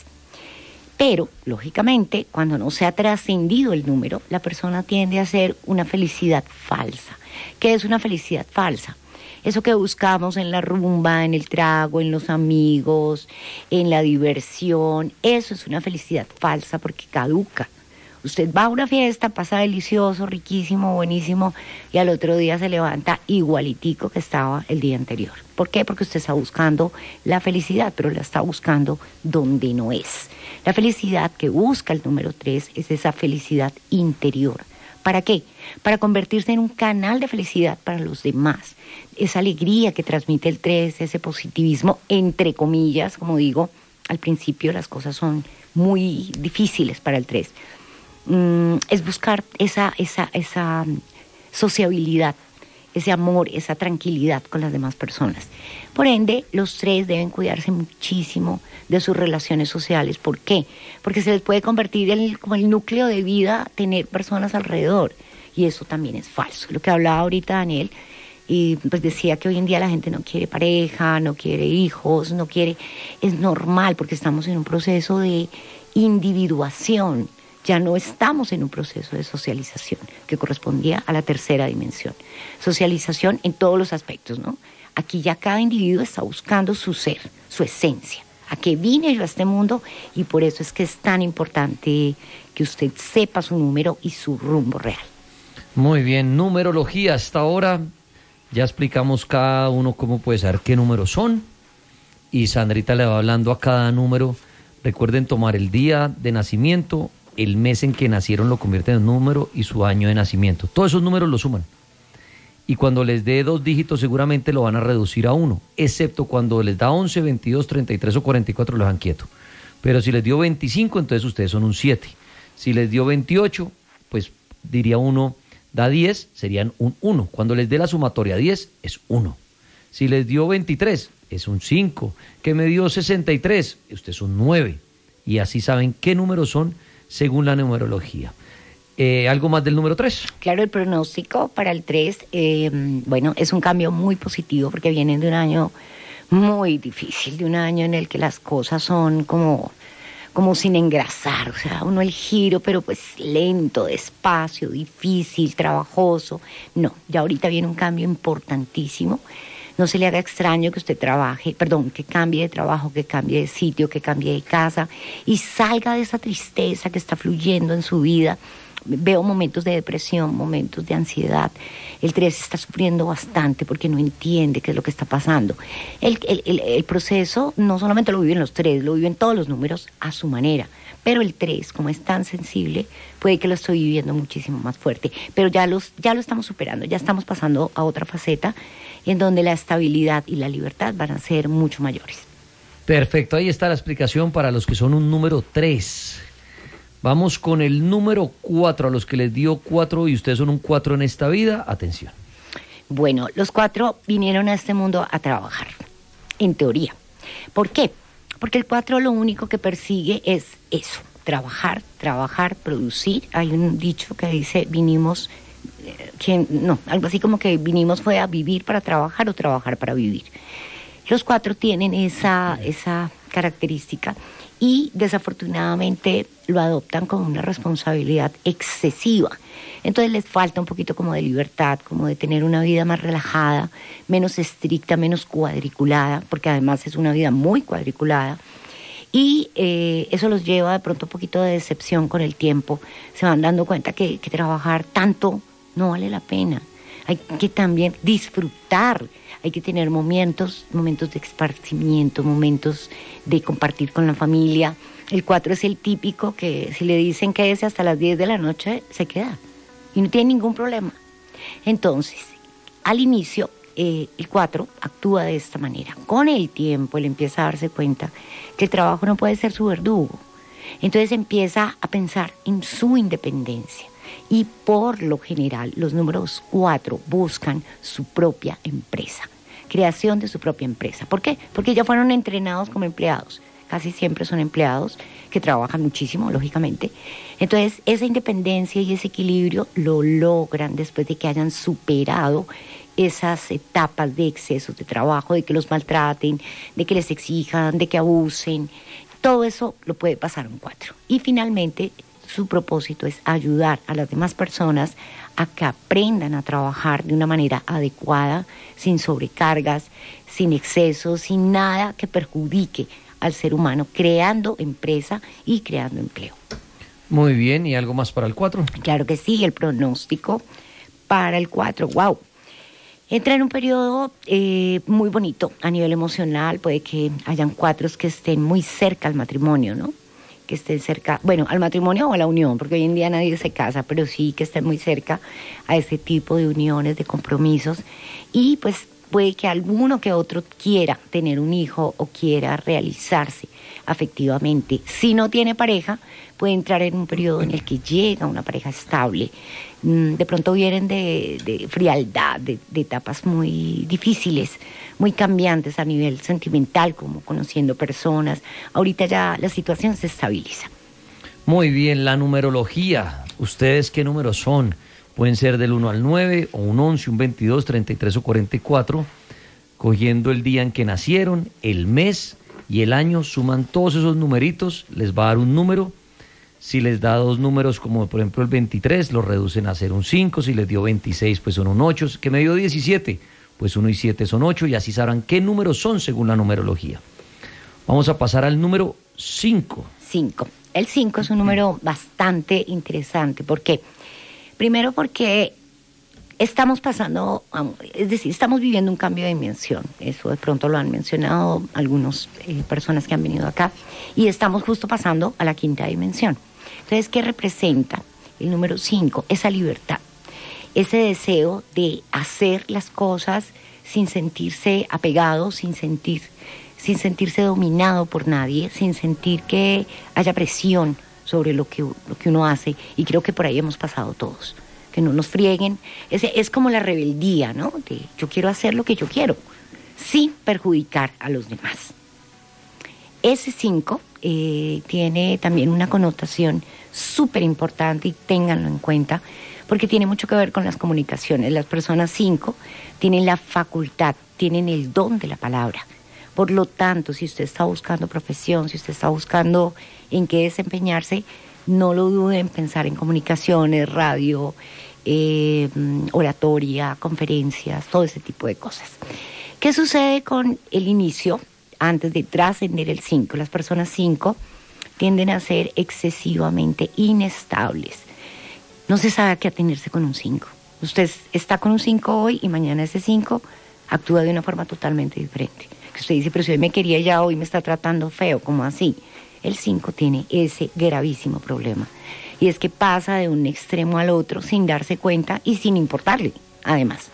Pero, lógicamente, cuando no se ha trascendido el número, la persona tiende a hacer una felicidad falsa. ¿Qué es una felicidad falsa? Eso que buscamos en la rumba, en el trago, en los amigos, en la diversión, eso es una felicidad falsa porque caduca. Usted va a una fiesta, pasa delicioso, riquísimo, buenísimo, y al otro día se levanta igualitico que estaba el día anterior. ¿Por qué? Porque usted está buscando la felicidad, pero la está buscando donde no es. La felicidad que busca el número tres es esa felicidad interior. ¿Para qué? Para convertirse en un canal de felicidad para los demás. Esa alegría que transmite el tres, ese positivismo, entre comillas, como digo, al principio las cosas son muy difíciles para el tres. Mm, es buscar esa, esa, esa sociabilidad, ese amor, esa tranquilidad con las demás personas. Por ende, los tres deben cuidarse muchísimo de sus relaciones sociales. ¿Por qué? Porque se les puede convertir en como el núcleo de vida tener personas alrededor. Y eso también es falso. Lo que hablaba ahorita Daniel, y pues decía que hoy en día la gente no quiere pareja, no quiere hijos, no quiere... Es normal porque estamos en un proceso de individuación. Ya no estamos en un proceso de socialización que correspondía a la tercera dimensión. Socialización en todos los aspectos, ¿no? Aquí ya cada individuo está buscando su ser, su esencia. ¿A qué vine yo a este mundo? Y por eso es que es tan importante que usted sepa su número y su rumbo real. Muy bien, numerología. Hasta ahora ya explicamos cada uno cómo puede saber qué números son. Y Sandrita le va hablando a cada número. Recuerden tomar el día de nacimiento, el mes en que nacieron lo convierten en número y su año de nacimiento. Todos esos números los suman. Y cuando les dé dos dígitos seguramente lo van a reducir a uno, excepto cuando les da once, veintidós, treinta y tres o cuarenta y cuatro lo dejan quieto. Pero si les dio veinticinco, entonces ustedes son un siete. Si les dio veintiocho, pues diría uno, da diez, serían un uno. Cuando les dé la sumatoria diez, es uno. Si les dio veintitrés, es un cinco. Que me dio sesenta y tres, usted es un nueve. Y así saben qué números son según la numerología. Eh, ¿Algo más del número tres? Claro, el pronóstico para el tres, eh, bueno, es un cambio muy positivo porque vienen de un año muy difícil, de un año en el que las cosas son como, como sin engrasar, o sea, uno el giro, pero pues lento, despacio, difícil, trabajoso. No, ya ahorita viene un cambio importantísimo. No se le haga extraño que usted trabaje, perdón, que cambie de trabajo, que cambie de sitio, que cambie de casa y salga de esa tristeza que está fluyendo en su vida. Veo momentos de depresión, momentos de ansiedad. El tres está sufriendo bastante porque no entiende qué es lo que está pasando. El, el, el, el proceso no solamente lo viven los tres, lo viven todos los números a su manera. Pero el tres, como es tan sensible, puede que lo estoy viviendo muchísimo más fuerte. Pero ya, los, ya lo estamos superando, ya estamos pasando a otra faceta en donde la estabilidad y la libertad van a ser mucho mayores. Perfecto, ahí está la explicación para los que son un número tres. Vamos con el número cuatro, a los que les dio cuatro y ustedes son un cuatro en esta vida, atención. Bueno, los cuatro vinieron a este mundo a trabajar, en teoría. ¿Por qué? Porque el cuatro lo único que persigue es eso, trabajar, trabajar, producir. Hay un dicho que dice, vinimos, eh, que, no, algo así como que vinimos fue a vivir para trabajar o trabajar para vivir. Los cuatro tienen esa, esa característica. y desafortunadamente lo adoptan como una responsabilidad excesiva. Entonces les falta un poquito como de libertad, como de tener una vida más relajada, menos estricta, menos cuadriculada, porque además es una vida muy cuadriculada. Y eh, eso los lleva de pronto un poquito de decepción con el tiempo. Se van dando cuenta que, que trabajar tanto no vale la pena. Hay que también disfrutar, hay que tener momentos, momentos de esparcimiento, momentos de compartir con la familia. El cuatro es el típico que si le dicen que es hasta las diez de la noche, se queda y no tiene ningún problema. Entonces, al inicio, eh, el cuatro actúa de esta manera. Con el tiempo, él empieza a darse cuenta que el trabajo no puede ser su verdugo. Entonces empieza a pensar en su independencia. Y por lo general, los números cuatro buscan su propia empresa, creación de su propia empresa. ¿Por qué? Porque ya fueron entrenados como empleados. Casi siempre son empleados que trabajan muchísimo, lógicamente. Entonces, esa independencia y ese equilibrio lo logran después de que hayan superado esas etapas de excesos de trabajo, de que los maltraten, de que les exijan, de que abusen. Todo eso lo puede pasar un cuatro. Y finalmente, su propósito es ayudar a las demás personas a que aprendan a trabajar de una manera adecuada, sin sobrecargas, sin excesos, sin nada que perjudique al ser humano, creando empresa y creando empleo. Muy bien, ¿y algo más para el cuatro? Claro que sí, el pronóstico para el cuatro, wow. Entra en un periodo eh, muy bonito a nivel emocional, puede que hayan cuatros que estén muy cerca al matrimonio, ¿no? Que estén cerca, bueno, al matrimonio o a la unión, porque hoy en día nadie se casa, pero sí que estén muy cerca a ese tipo de uniones, de compromisos, y pues puede que alguno que otro quiera tener un hijo o quiera realizarse afectivamente. Si no tiene pareja, puede entrar en un periodo en el que llega una pareja estable. De pronto vienen de, de frialdad, de, de etapas muy difíciles, muy cambiantes a nivel sentimental, como conociendo personas. Ahorita ya la situación se estabiliza. Muy bien, la numerología. ¿Ustedes qué números son? Pueden ser del uno al nueve, o un once, un veintidós, treinta y tres o cuarenta y cuatro. Cogiendo el día en que nacieron, el mes y el año, suman todos esos numeritos, les va a dar un número. Si les da dos números, como por ejemplo el veintitrés, lo reducen a ser un cinco. Si les dio veintiséis, pues son un ocho. Que me dio diecisiete, pues uno y siete son ocho. Y así sabrán qué números son según la numerología. Vamos a pasar al número cinco. cinco. El cinco es un número bastante interesante. ¿Por qué? Primero porque estamos pasando, es decir, estamos viviendo un cambio de dimensión. Eso de pronto lo han mencionado algunas eh, personas que han venido acá. Y estamos justo pasando a la quinta dimensión. Entonces, ¿qué representa el número cinco? Esa libertad, ese deseo de hacer las cosas sin sentirse apegado, sin sentir, sin sentirse dominado por nadie, sin sentir que haya presión sobre lo que, lo que uno hace. Y creo que por ahí hemos pasado todos. Que no nos frieguen. Ese es como la rebeldía, ¿no? De yo quiero hacer lo que yo quiero, sin perjudicar a los demás. Ese cinco eh, tiene también una connotación súper importante, y ténganlo en cuenta, porque tiene mucho que ver con las comunicaciones. Las personas cinco tienen la facultad, tienen el don de la palabra. Por lo tanto, si usted está buscando profesión, si usted está buscando en qué desempeñarse, no lo duden en pensar en comunicaciones, radio, eh, oratoria, conferencias, todo ese tipo de cosas. ¿Qué sucede con el inicio? Antes de trascender el cinco, las personas cinco tienden a ser excesivamente inestables. No se sabe a qué atenerse con un cinco. Usted está con un cinco hoy y mañana ese cinco actúa de una forma totalmente diferente. Que usted dice, pero si hoy me quería ya, hoy me está tratando feo, ¿cómo así? El cinco tiene ese gravísimo problema. Y es que pasa de un extremo al otro sin darse cuenta y sin importarle, además.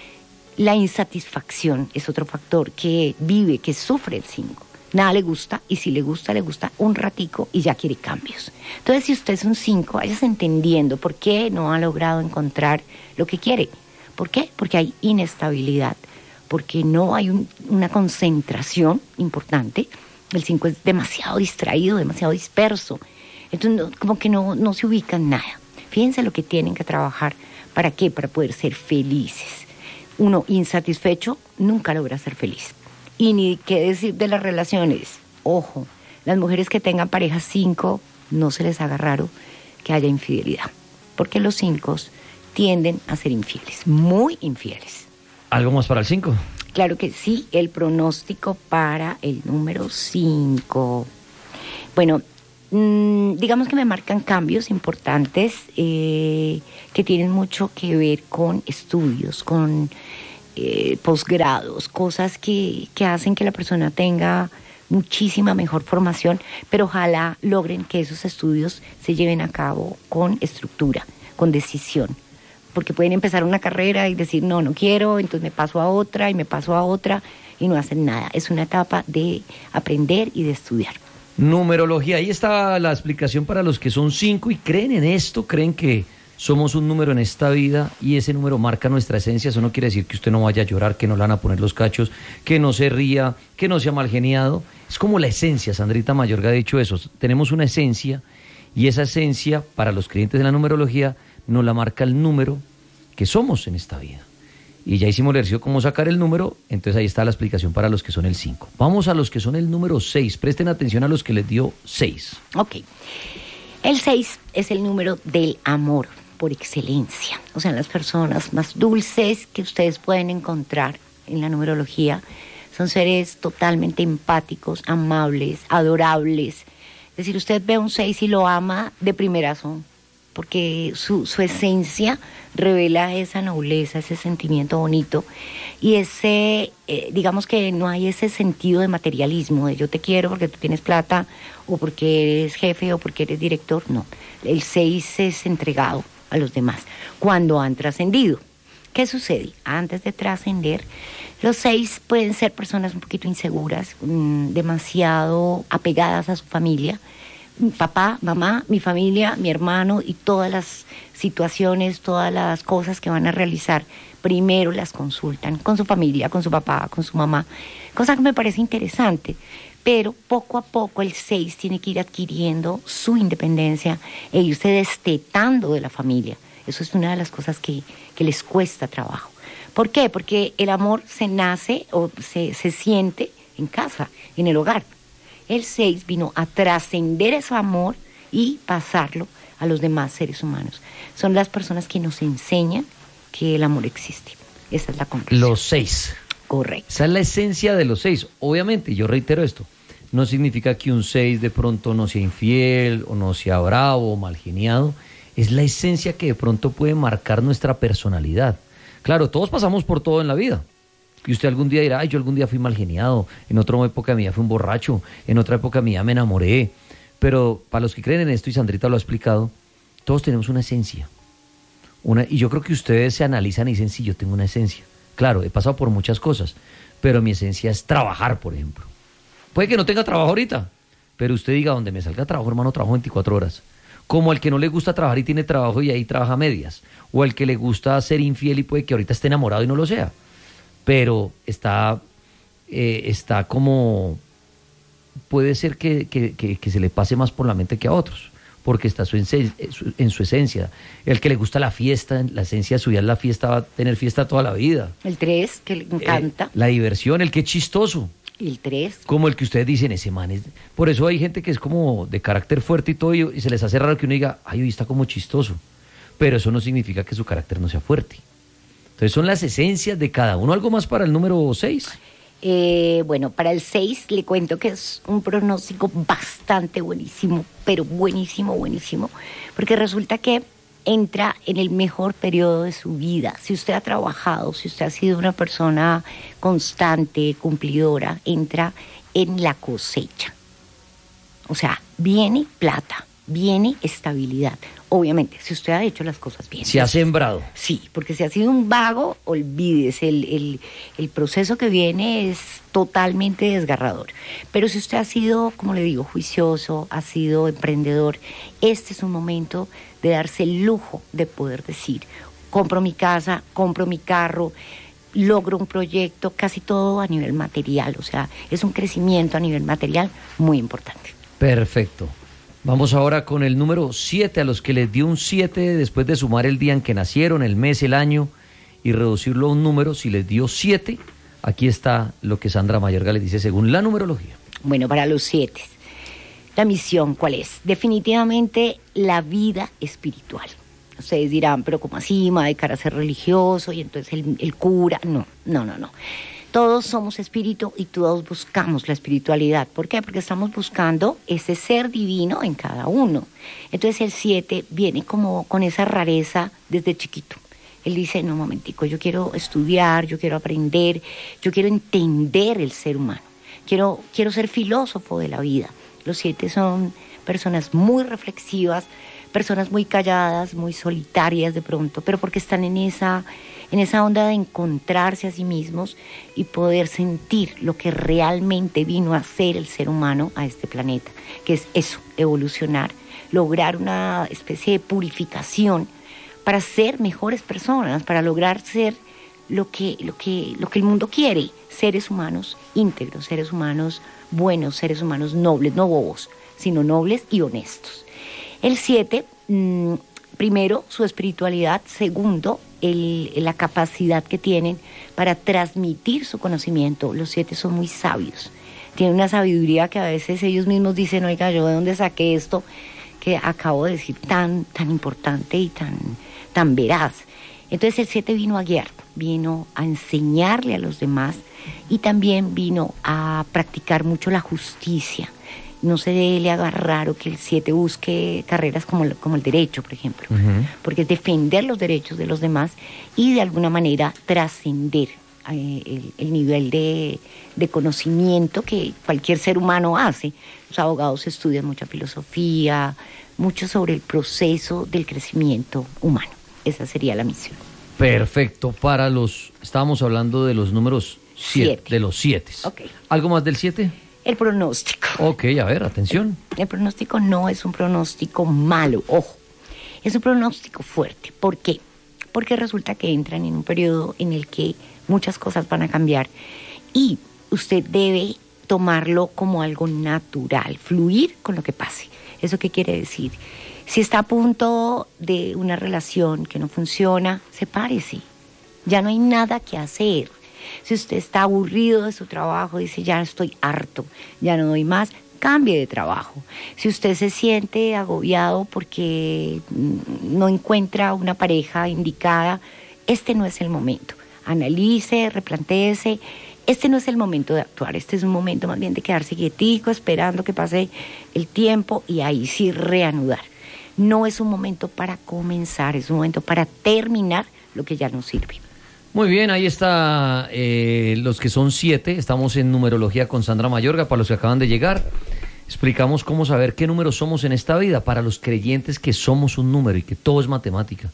La insatisfacción es otro factor que vive, que sufre el cinco. Nada le gusta, y si le gusta, le gusta un ratico y ya quiere cambios. Entonces, si usted es un cinco, váyase entendiendo por qué no ha logrado encontrar lo que quiere. ¿Por qué? Porque hay inestabilidad, porque no hay un, una concentración importante. El cinco es demasiado distraído, demasiado disperso. Entonces, no, como que no, no se ubica en nada. Fíjense lo que tienen que trabajar. ¿Para qué? Para poder ser felices. Uno insatisfecho nunca logra ser feliz. Y ni qué decir de las relaciones. Ojo, Las mujeres que tengan pareja cinco, no se les haga raro que haya infidelidad, porque los cinco tienden a ser infieles, muy infieles. ¿Algo más para el cinco? Claro que sí, el pronóstico para el número cinco. Bueno, mmm, digamos que me marcan cambios importantes eh, que tienen mucho que ver con estudios, con eh, posgrados, cosas que, que hacen que la persona tenga muchísima mejor formación, pero ojalá logren que esos estudios se lleven a cabo con estructura, con decisión. Porque pueden empezar una carrera y decir, no, no quiero, entonces me paso a otra y me paso a otra y no hacen nada. Es una etapa de aprender y de estudiar. Numerología, ahí está la explicación para los que son cinco y creen en esto, creen que somos un número en esta vida y ese número marca nuestra esencia. Eso no quiere decir que usted no vaya a llorar, que no le van a poner los cachos, que no se ría, que no sea mal geniado. Es como la esencia, Sandrita Mayorga ha dicho eso. Tenemos una esencia y esa esencia, para los creyentes de la numerología, nos la marca el número que somos en esta vida. Y ya hicimos el ejercicio cómo sacar el número, entonces ahí está la explicación para los que son el cinco. Vamos a los que son el número seis. Presten atención a los que les dio seis. Ok. El seis es el número del amor por excelencia. O sea, las personas más dulces que ustedes pueden encontrar en la numerología son seres totalmente empáticos, amables, adorables. Es decir, usted ve un seis y lo ama de primerazo, porque su, su esencia revela esa nobleza, ese sentimiento bonito y ese, eh, digamos que no hay ese sentido de materialismo, de yo te quiero porque tú tienes plata o porque eres jefe o porque eres director, no. El seis es entregado a los demás cuando han trascendido. ¿Qué sucede? Antes de trascender, los seis pueden ser personas un poquito inseguras, mmm, demasiado apegadas a su familia, papá, mamá, mi familia, mi hermano y todas las situaciones, todas las cosas que van a realizar, primero las consultan con su familia, con su papá, con su mamá, cosa que me parece interesante, pero poco a poco el seis tiene que ir adquiriendo su independencia e irse destetando de la familia. Eso es una de las cosas que, que les cuesta trabajo. ¿Por qué? Porque el amor se nace o se, se siente en casa, en el hogar. El seis vino a trascender ese amor y pasarlo a los demás seres humanos. Son las personas que nos enseñan que el amor existe. Esa es la conclusión. Los seis. Correcto. Esa es la esencia de los seis. Obviamente, yo reitero esto, no significa que un seis de pronto no sea infiel o no sea bravo o mal geniado. Es la esencia que de pronto puede marcar nuestra personalidad. Claro, todos pasamos por todo en la vida. Y usted algún día dirá, ay, yo algún día fui mal geniado, en otra época de mi vida fui un borracho, en otra época de mi vida me enamoré. Pero para los que creen en esto, y Sandrita lo ha explicado, todos tenemos una esencia. Una, y yo creo que ustedes se analizan y dicen, sí, yo tengo una esencia. Claro, he pasado por muchas cosas, pero mi esencia es trabajar, por ejemplo. Puede que no tenga trabajo ahorita, pero usted diga, donde me salga trabajo, hermano, trabajo veinticuatro horas. Como al que no le gusta trabajar y tiene trabajo y ahí trabaja a medias. O al que le gusta ser infiel y puede que ahorita esté enamorado y no lo sea. Pero está, eh, está como, puede ser que, que, que, que se le pase más por la mente que a otros, porque está su esen- su, en su esencia. El que le gusta la fiesta, la esencia de su vida es la fiesta, va a tener fiesta toda la vida. El tres, que le encanta. Eh, la diversión, el que es chistoso. El tres. Como el que ustedes dicen, ese man es... Por eso hay gente que es como de carácter fuerte y todo, y, y se les hace raro que uno diga, ay, hoy está como chistoso. Pero eso no significa que su carácter no sea fuerte. Entonces son las esencias de cada uno. ¿Algo más para el número seis? Eh, bueno, para el seis le cuento que es un pronóstico bastante buenísimo, pero buenísimo, buenísimo, porque resulta que entra en el mejor periodo de su vida. Si usted ha trabajado, si usted ha sido una persona constante, cumplidora, entra en la cosecha. O sea, viene plata, viene estabilidad. Obviamente, si usted ha hecho las cosas bien. Se ha sembrado. Sí, porque si ha sido un vago, olvídese, el, el, el proceso que viene es totalmente desgarrador. Pero si usted ha sido, como le digo, juicioso, ha sido emprendedor, este es un momento de darse el lujo de poder decir, compro mi casa, compro mi carro, logro un proyecto, casi todo a nivel material. O sea, es un crecimiento a nivel material muy importante. Perfecto. Vamos ahora con el número siete, a los que les dio un siete después de sumar el día en que nacieron, el mes, el año y reducirlo a un número. Si les dio siete, aquí está lo que Sandra Mayorga les dice según la numerología. Bueno, para los siete, La misión, ¿cuál es? Definitivamente la vida espiritual. Ustedes dirán, pero ¿cómo así? Me va a dedicar a ser religioso y entonces el, el cura. No, no, no, no. Todos somos espíritu y todos buscamos la espiritualidad. ¿Por qué? Porque estamos buscando ese ser divino en cada uno. Entonces el siete viene como con esa rareza desde chiquito. Él dice, no, momentico, yo quiero estudiar, yo quiero aprender, yo quiero entender el ser humano. Quiero, quiero ser filósofo de la vida. Los siete son personas muy reflexivas, personas muy calladas, muy solitarias de pronto, pero porque están en esa, en esa onda de encontrarse a sí mismos y poder sentir lo que realmente vino a hacer el ser humano a este planeta, que es eso, evolucionar, lograr una especie de purificación para ser mejores personas, para lograr ser lo que, lo que, lo que el mundo quiere, seres humanos íntegros, seres humanos buenos, seres humanos nobles, no bobos, sino nobles y honestos. El siete, mmm, primero, su espiritualidad. Segundo, el, la capacidad que tienen para transmitir su conocimiento. Los siete son muy sabios. Tienen una sabiduría que a veces ellos mismos dicen, oiga, ¿yo de dónde saqué esto que acabo de decir tan, tan importante y tan, tan veraz? Entonces el siete vino a guiar, vino a enseñarle a los demás y también vino a practicar mucho la justicia. No se le haga raro que el siete busque carreras como, como el derecho, por ejemplo, uh-huh. porque es defender los derechos de los demás y de alguna manera trascender eh, el, el nivel de, de conocimiento que cualquier ser humano hace. Los abogados estudian mucha filosofía, mucho sobre el proceso del crecimiento humano. Esa sería la misión. Perfecto. Para los, estábamos hablando de los números siete, de los siete. Okay. ¿Algo más del siete? El pronóstico. Ok, a ver, atención. El, el pronóstico no es un pronóstico malo, ojo. Es un pronóstico fuerte. ¿Por qué? Porque resulta que entran en un periodo en el que muchas cosas van a cambiar y usted debe tomarlo como algo natural, fluir con lo que pase. ¿Eso qué quiere decir? Si está a punto de una relación que no funciona, sepárese. Ya no hay nada que hacer. Si usted está aburrido de su trabajo, dice, ya estoy harto, ya no doy más, cambie de trabajo. Si usted se siente agobiado porque no encuentra una pareja indicada, este no es el momento. Analice, replantéese. Este no es el momento de actuar, este es un momento más bien de quedarse quietico, esperando que pase el tiempo y ahí sí reanudar. No es un momento para comenzar, es un momento para terminar lo que ya no sirve. Muy bien, ahí está eh, los que son siete. Estamos en numerología con Sandra Mayorga. Para los que acaban de llegar, explicamos cómo saber qué números somos en esta vida. Para los creyentes que somos un número y que todo es matemática.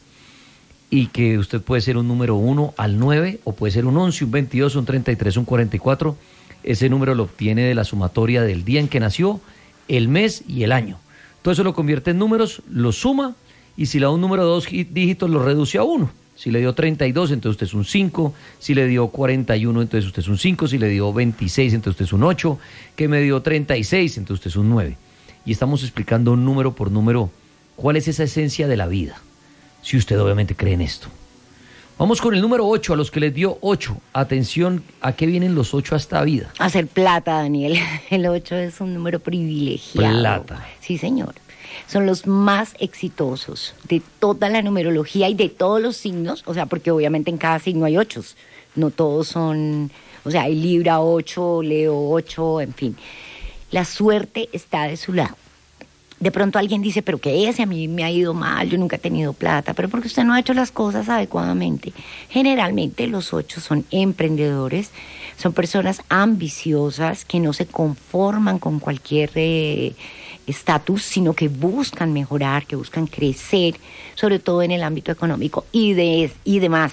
Y que usted puede ser un número uno al nueve, o puede ser un once, un veintidós, un treinta y tres, un cuarenta y cuatro. Ese número lo obtiene de la sumatoria del día en que nació, el mes y el año. Todo eso lo convierte en números, lo suma, y si le da un número de dos dígitos, lo reduce a uno. Si le dio treinta y dos, entonces usted es un cinco. Si le dio cuarenta y uno, entonces usted es un cinco. Si le dio veintiséis, entonces usted es un ocho. Que me dio treinta y seis, entonces usted es un nueve. Y estamos explicando número por número cuál es esa esencia de la vida, si usted obviamente cree en esto. Vamos con el número ocho, a los que les dio ocho. Atención, ¿a qué vienen los ocho a esta vida? A hacer plata, Daniel. El ocho es un número privilegiado. Plata. Sí, señor. Son los más exitosos de toda la numerología y de todos los signos, o sea, porque obviamente en cada signo hay ochos, no todos son, o sea, hay Libra ocho, Leo ocho, en fin. La suerte está de su lado. De pronto alguien dice, pero que ese a mí me ha ido mal, yo nunca he tenido plata, pero porque usted no ha hecho las cosas adecuadamente. Generalmente los ocho son emprendedores, son personas ambiciosas que no se conforman con cualquier eh, estatus, sino que buscan mejorar, que buscan crecer, sobre todo en el ámbito económico y, de, y demás.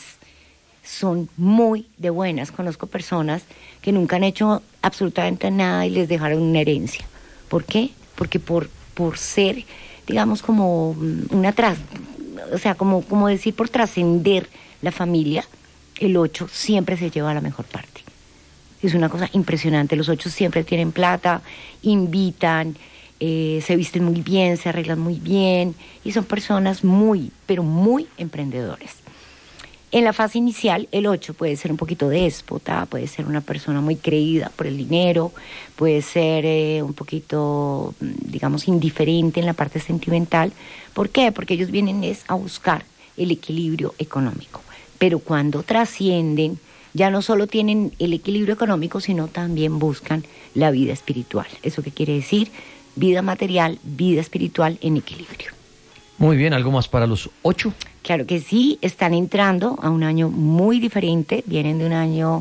Son muy de buenas. Conozco personas que nunca han hecho absolutamente nada y les dejaron una herencia. ¿Por qué? Porque por por ser, digamos, como una tras, o sea, como, como decir, por trascender la familia, el ocho siempre se lleva a la mejor parte. Es una cosa impresionante. Los ocho siempre tienen plata, invitan, eh, se visten muy bien, se arreglan muy bien y son personas muy, pero muy emprendedores. En la fase inicial, el ocho puede ser un poquito déspota, puede ser una persona muy creída por el dinero, puede ser eh, un poquito, digamos, indiferente en la parte sentimental. ¿Por qué? Porque ellos vienen es a buscar el equilibrio económico. Pero cuando trascienden, ya no solo tienen el equilibrio económico, sino también buscan la vida espiritual. ¿Eso qué quiere decir? Vida material, vida espiritual en equilibrio. Muy bien, ¿algo más para los ocho? Claro que sí, están entrando a un año muy diferente, vienen de un año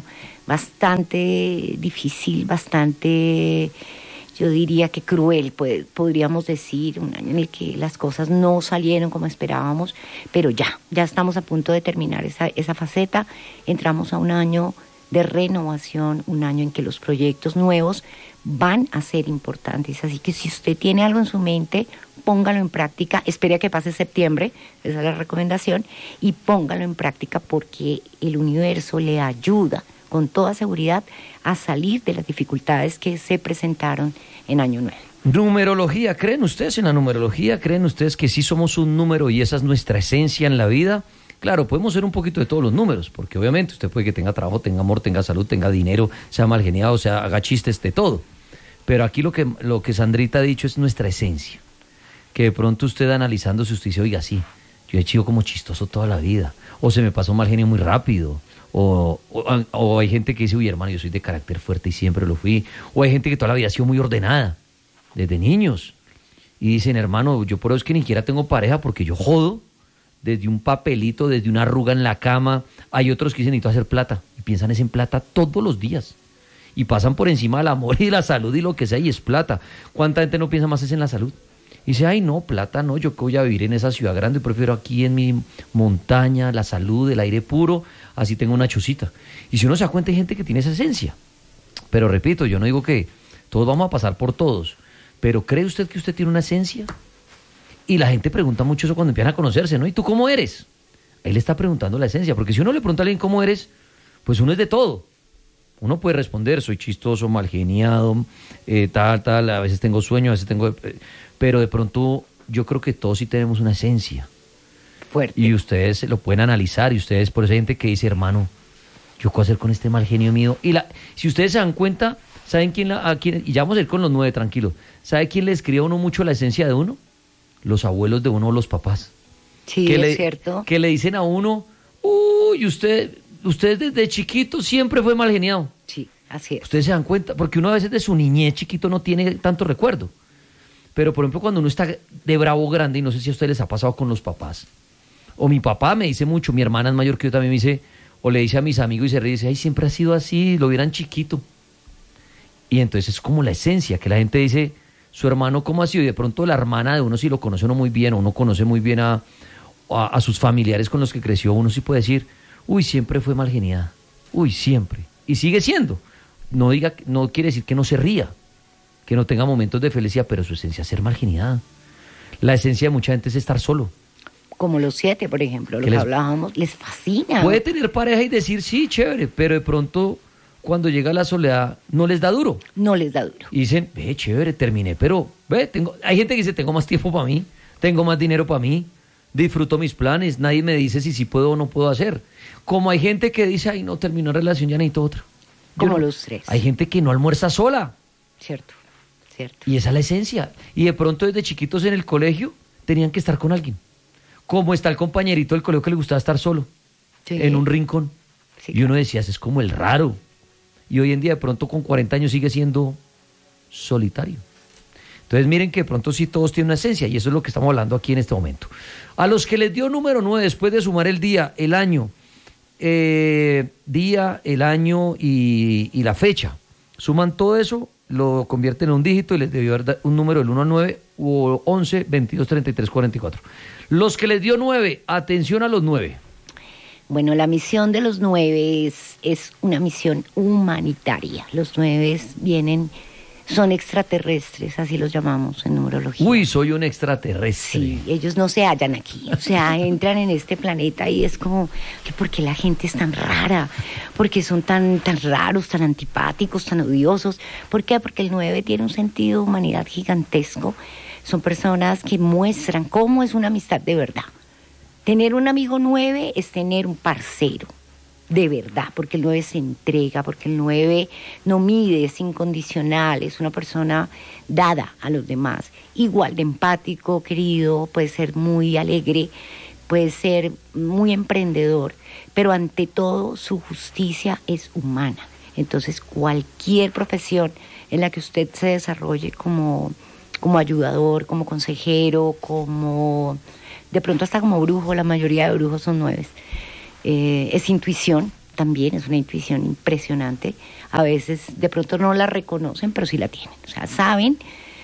bastante difícil, bastante, yo diría que cruel, pues, podríamos decir, un año en el que las cosas no salieron como esperábamos, pero ya, ya estamos a punto de terminar esa, esa faceta, entramos a un año de renovación, un año en que los proyectos nuevos van a ser importantes, así que si usted tiene algo en su mente, póngalo en práctica, espere a que pase septiembre, esa es la recomendación, y póngalo en práctica porque el universo le ayuda con toda seguridad a salir de las dificultades que se presentaron en Año Nuevo. Numerología, ¿creen ustedes en la numerología? ¿Creen ustedes que sí somos un número y esa es nuestra esencia en la vida? Claro, podemos ser un poquito de todos los números, porque obviamente usted puede que tenga trabajo, tenga amor, tenga salud, tenga dinero, sea mal geniado, sea haga chistes, de todo. Pero aquí lo que, lo que Sandrita ha dicho es nuestra esencia. Que de pronto usted analizándose, usted dice, oiga, sí, yo he sido como chistoso toda la vida, o se me pasó mal genio muy rápido, o, o, o hay gente que dice, uy, hermano, yo soy de carácter fuerte y siempre lo fui, o hay gente que toda la vida ha sido muy ordenada, desde niños, y dicen, hermano, yo por eso es que ni siquiera tengo pareja, porque yo jodo, desde un papelito, desde una arruga en la cama. Hay otros que dicen, necesito hacer plata, y piensan es en plata todos los días, y pasan por encima del amor y la salud y lo que sea, y es plata. ¿Cuánta gente no piensa más es en la salud? Y dice, ay no, plata no, yo que voy a vivir en esa ciudad grande, prefiero aquí en mi montaña, la salud, el aire puro, así tengo una chocita. Y si uno se da cuenta hay gente que tiene esa esencia. Pero repito, yo no digo que todos vamos a pasar por todos, pero ¿cree usted que usted tiene una esencia? Y la gente pregunta mucho eso cuando empiezan a conocerse, ¿no? ¿Y tú cómo eres? Él le está preguntando la esencia, porque si uno le pregunta a alguien cómo eres, pues uno es de todo. Uno puede responder, soy chistoso, mal geniado, eh, tal, tal, a veces tengo sueño, a veces tengo... Eh, pero de pronto yo creo que todos sí tenemos una esencia. Fuerte. Y ustedes lo pueden analizar, y ustedes, por eso hay gente que dice, hermano, ¿yo qué voy a hacer con este mal genio mío? Y la, si ustedes se dan cuenta, ¿saben quién, la, a quién? Y ya vamos a ir con los nueve, tranquilo. ¿Sabe quién le escribe a uno mucho la esencia de uno? Los abuelos de uno o los papás. Sí, que es le, cierto. Que le dicen a uno, uy, usted, usted desde chiquito siempre fue mal geniado. Sí, así es. Ustedes se dan cuenta, porque uno a veces de su niñez chiquito no tiene tanto recuerdo. Pero, por ejemplo, cuando uno está de bravo grande, y no sé si a ustedes les ha pasado con los papás, o mi papá me dice mucho, mi hermana es mayor que yo también me dice, o le dice a mis amigos y se ríe y dice, ay, siempre ha sido así, lo vieran chiquito. Y entonces es como la esencia, que la gente dice, su hermano, ¿cómo ha sido? Y de pronto la hermana de uno, si lo conoce uno muy bien, o uno conoce muy bien a, a, a sus familiares con los que creció, uno sí puede decir, uy, siempre fue mal geniada, uy, siempre. Y sigue siendo. No diga, no quiere decir que no se ría, que no tenga momentos de felicidad, pero su esencia es ser marginada. La esencia de mucha gente es estar solo. Como los siete, por ejemplo, lo que les, hablábamos, les fascina. Puede tener pareja y decir, sí, chévere, pero de pronto, cuando llega la soledad, no les da duro. No les da duro. Y dicen, ve, chévere, terminé, pero, ve, tengo... Hay gente que dice, tengo más tiempo para mí, tengo más dinero para mí, disfruto mis planes, nadie me dice si sí puedo o no puedo hacer. Como hay gente que dice, ay, no, terminó la relación, ya necesito otra. Como no, los tres. Hay gente que no almuerza sola. Cierto. Cierto. Y esa es la esencia. Y de pronto desde chiquitos en el colegio tenían que estar con alguien. Como está el compañerito del colegio que le gustaba estar solo, sí, en un rincón. Sí, y uno decía, es como el raro. Y hoy en día de pronto con cuarenta años sigue siendo solitario. Entonces miren que de pronto sí todos tienen una esencia, y eso es lo que estamos hablando aquí en este momento. A los que les dio número nueve, después de sumar el día, el año, eh, día, el año y, y la fecha, suman todo eso, lo convierten en un dígito y les debió dar un número del uno al nueve o once, veintidós, treinta y tres, cuarenta y cuatro. Los que les dio nueve, atención a los nueve. Bueno, la misión de los nueve es, es una misión humanitaria. Los nueve vienen, son extraterrestres, así los llamamos en numerología. Uy, soy un extraterrestre. Sí, ellos no se hallan aquí, o sea, entran en este planeta y es como, ¿por qué la gente es tan rara? ¿Por qué son tan, tan raros, tan antipáticos, tan odiosos? ¿Por qué? Porque el nueve tiene un sentido de humanidad gigantesco. Son personas que muestran cómo es una amistad de verdad. Tener un amigo nueve es tener un parcero, de verdad, porque el nueve se entrega, porque el nueve no mide, es incondicional, es una persona dada a los demás, igual de empático, querido, puede ser muy alegre, puede ser muy emprendedor, pero ante todo su justicia es humana. Entonces cualquier profesión en la que usted se desarrolle como, como ayudador, como consejero, como de pronto hasta como brujo, la mayoría de brujos son nueves, eh, es intuición también, es una intuición impresionante. A veces de pronto no la reconocen, pero sí la tienen, o sea, saben,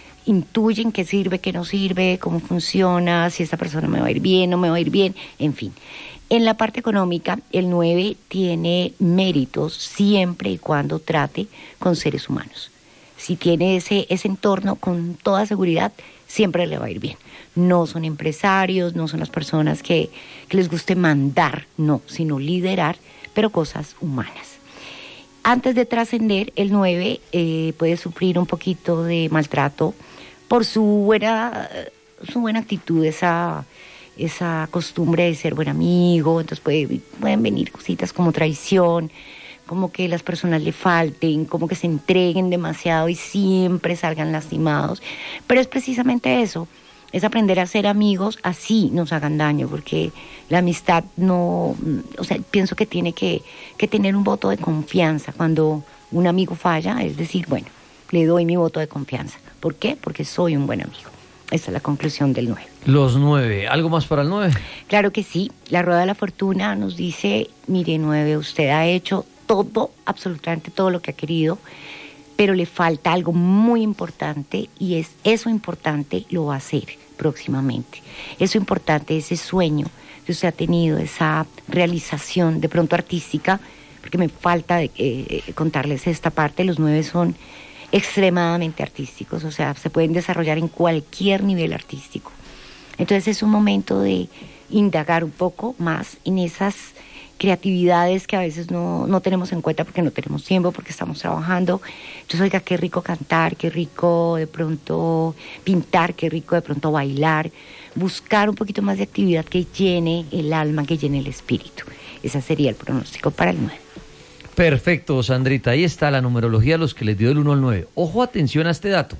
intuyen qué sirve, qué no sirve, cómo funciona, si esta persona me va a ir bien, no me va a ir bien, en fin. En la parte económica, el nueve tiene méritos siempre y cuando trate con seres humanos. Si tiene ese, ese entorno, con toda seguridad, siempre le va a ir bien. No son empresarios, no son las personas que, que les guste mandar, no, sino liderar, pero cosas humanas. Antes de trascender, el nueve eh, puede sufrir un poquito de maltrato por su buena, su buena actitud, esa, esa costumbre de ser buen amigo. Entonces puede, pueden venir cositas como traición, como que las personas le falten, como que se entreguen demasiado y siempre salgan lastimados. Pero es precisamente eso, es aprender a ser amigos así nos hagan daño, porque la amistad no, o sea, pienso que tiene que, que tener un voto de confianza. Cuando un amigo falla, es decir, bueno, le doy mi voto de confianza. ¿Por qué? Porque soy un buen amigo. Esa es la conclusión del nueve. Los nueve, ¿algo más para el nueve? Claro que sí, la rueda de la fortuna nos dice, mire nueve, usted ha hecho todo, absolutamente todo lo que ha querido, pero le falta algo muy importante y es eso importante lo va a hacer próximamente. Eso importante, ese sueño que usted ha tenido, esa realización de pronto artística, porque me falta de, eh, contarles esta parte, los nueve son extremadamente artísticos, o sea, se pueden desarrollar en cualquier nivel artístico. Entonces es un momento de indagar un poco más en esas creatividades que a veces no, no tenemos en cuenta porque no tenemos tiempo, porque estamos trabajando. Entonces, oiga, qué rico cantar, qué rico de pronto pintar, qué rico de pronto bailar, buscar un poquito más de actividad que llene el alma, que llene el espíritu. Ese sería el pronóstico para el nueve. Perfecto, Sandrita, ahí está la numerología a los que les dio del uno al nueve. Ojo, atención a este dato.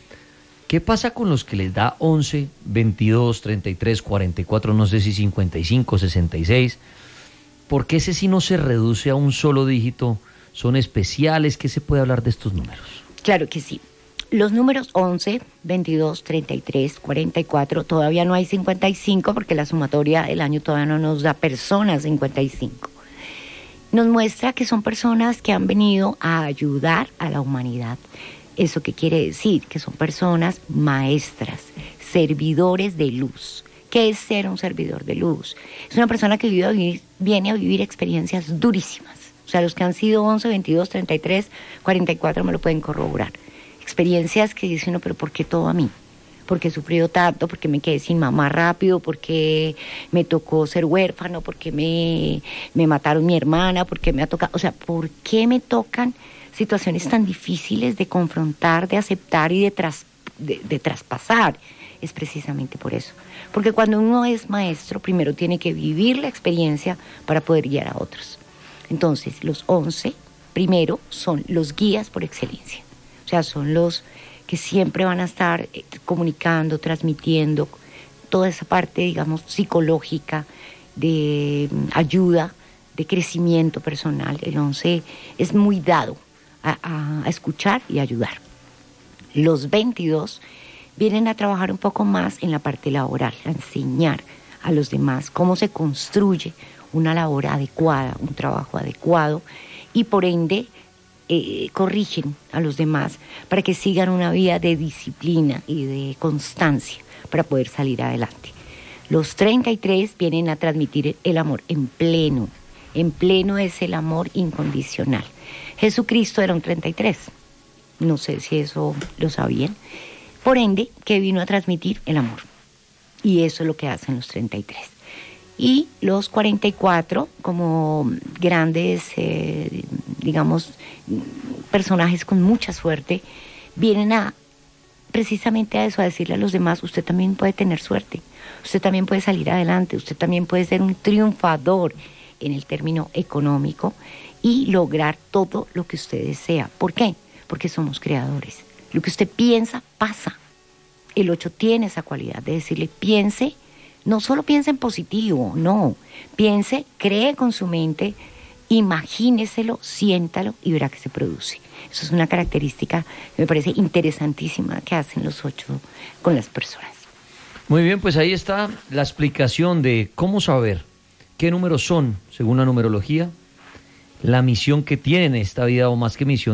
¿Qué pasa con los que les da once, veintidós, treinta y tres, cuarenta y cuatro, no sé si cincuenta y cinco, sesenta y seis? ¿Por qué ese sí no se reduce a un solo dígito? ¿Son especiales? ¿Qué se puede hablar de estos números? Claro que sí. Los números once, veintidós, treinta y tres, cuarenta y cuatro, todavía no hay cincuenta y cinco porque la sumatoria del año todavía no nos da personas cincuenta y cinco. Nos muestra que son personas que han venido a ayudar a la humanidad. ¿Eso qué quiere decir? Que son personas maestras, servidores de luz. ¿Qué es ser un servidor de luz? Es una persona que vive a vivir, viene a vivir experiencias durísimas. O sea, los que han sido once, veintidós, treinta y tres, cuarenta y cuatro me lo pueden corroborar. Experiencias que dice uno, pero ¿por qué todo a mí? ¿Por qué he sufrido tanto? ¿Por qué me quedé sin mamá rápido? ¿Por qué me tocó ser huérfano? ¿Por qué me, me mataron mi hermana? ¿Por qué me ha tocado? O sea, ¿por qué me tocan situaciones tan difíciles de confrontar, de aceptar y de, tras, de, de traspasar? Es precisamente por eso. Porque cuando uno es maestro, primero tiene que vivir la experiencia para poder guiar a otros. Entonces, los once, primero, son los guías por excelencia. O sea, son los que siempre van a estar comunicando, transmitiendo toda esa parte, digamos, psicológica, de ayuda, de crecimiento personal. El once es muy dado a, a, a escuchar y ayudar. Los veintidós vienen a trabajar un poco más en la parte laboral, a enseñar a los demás cómo se construye una labor adecuada, un trabajo adecuado, y por ende eh, corrigen a los demás para que sigan una vida de disciplina y de constancia para poder salir adelante. Los treinta y tres vienen a transmitir el amor en pleno, en pleno es el amor incondicional. Jesucristo era un treinta y tres, no sé si eso lo sabían. Por ende, que vino a transmitir el amor. Y eso es lo que hacen los treinta y tres. Y los cuarenta y cuatro, como grandes, eh, digamos, personajes con mucha suerte, vienen a precisamente a eso, a decirle a los demás, usted también puede tener suerte, usted también puede salir adelante, usted también puede ser un triunfador en el término económico y lograr todo lo que usted desea. ¿Por qué? Porque somos creadores. Lo que usted piensa, pasa. El ocho tiene esa cualidad de decirle, piense, no solo piense en positivo, no, piense, cree con su mente, imagíneselo, siéntalo y verá que se produce. Eso es una característica que me parece interesantísima que hacen los ocho con las personas. Muy bien, pues ahí está la explicación de cómo saber qué números son, según la numerología, la misión que tienen en esta vida, o más que misión,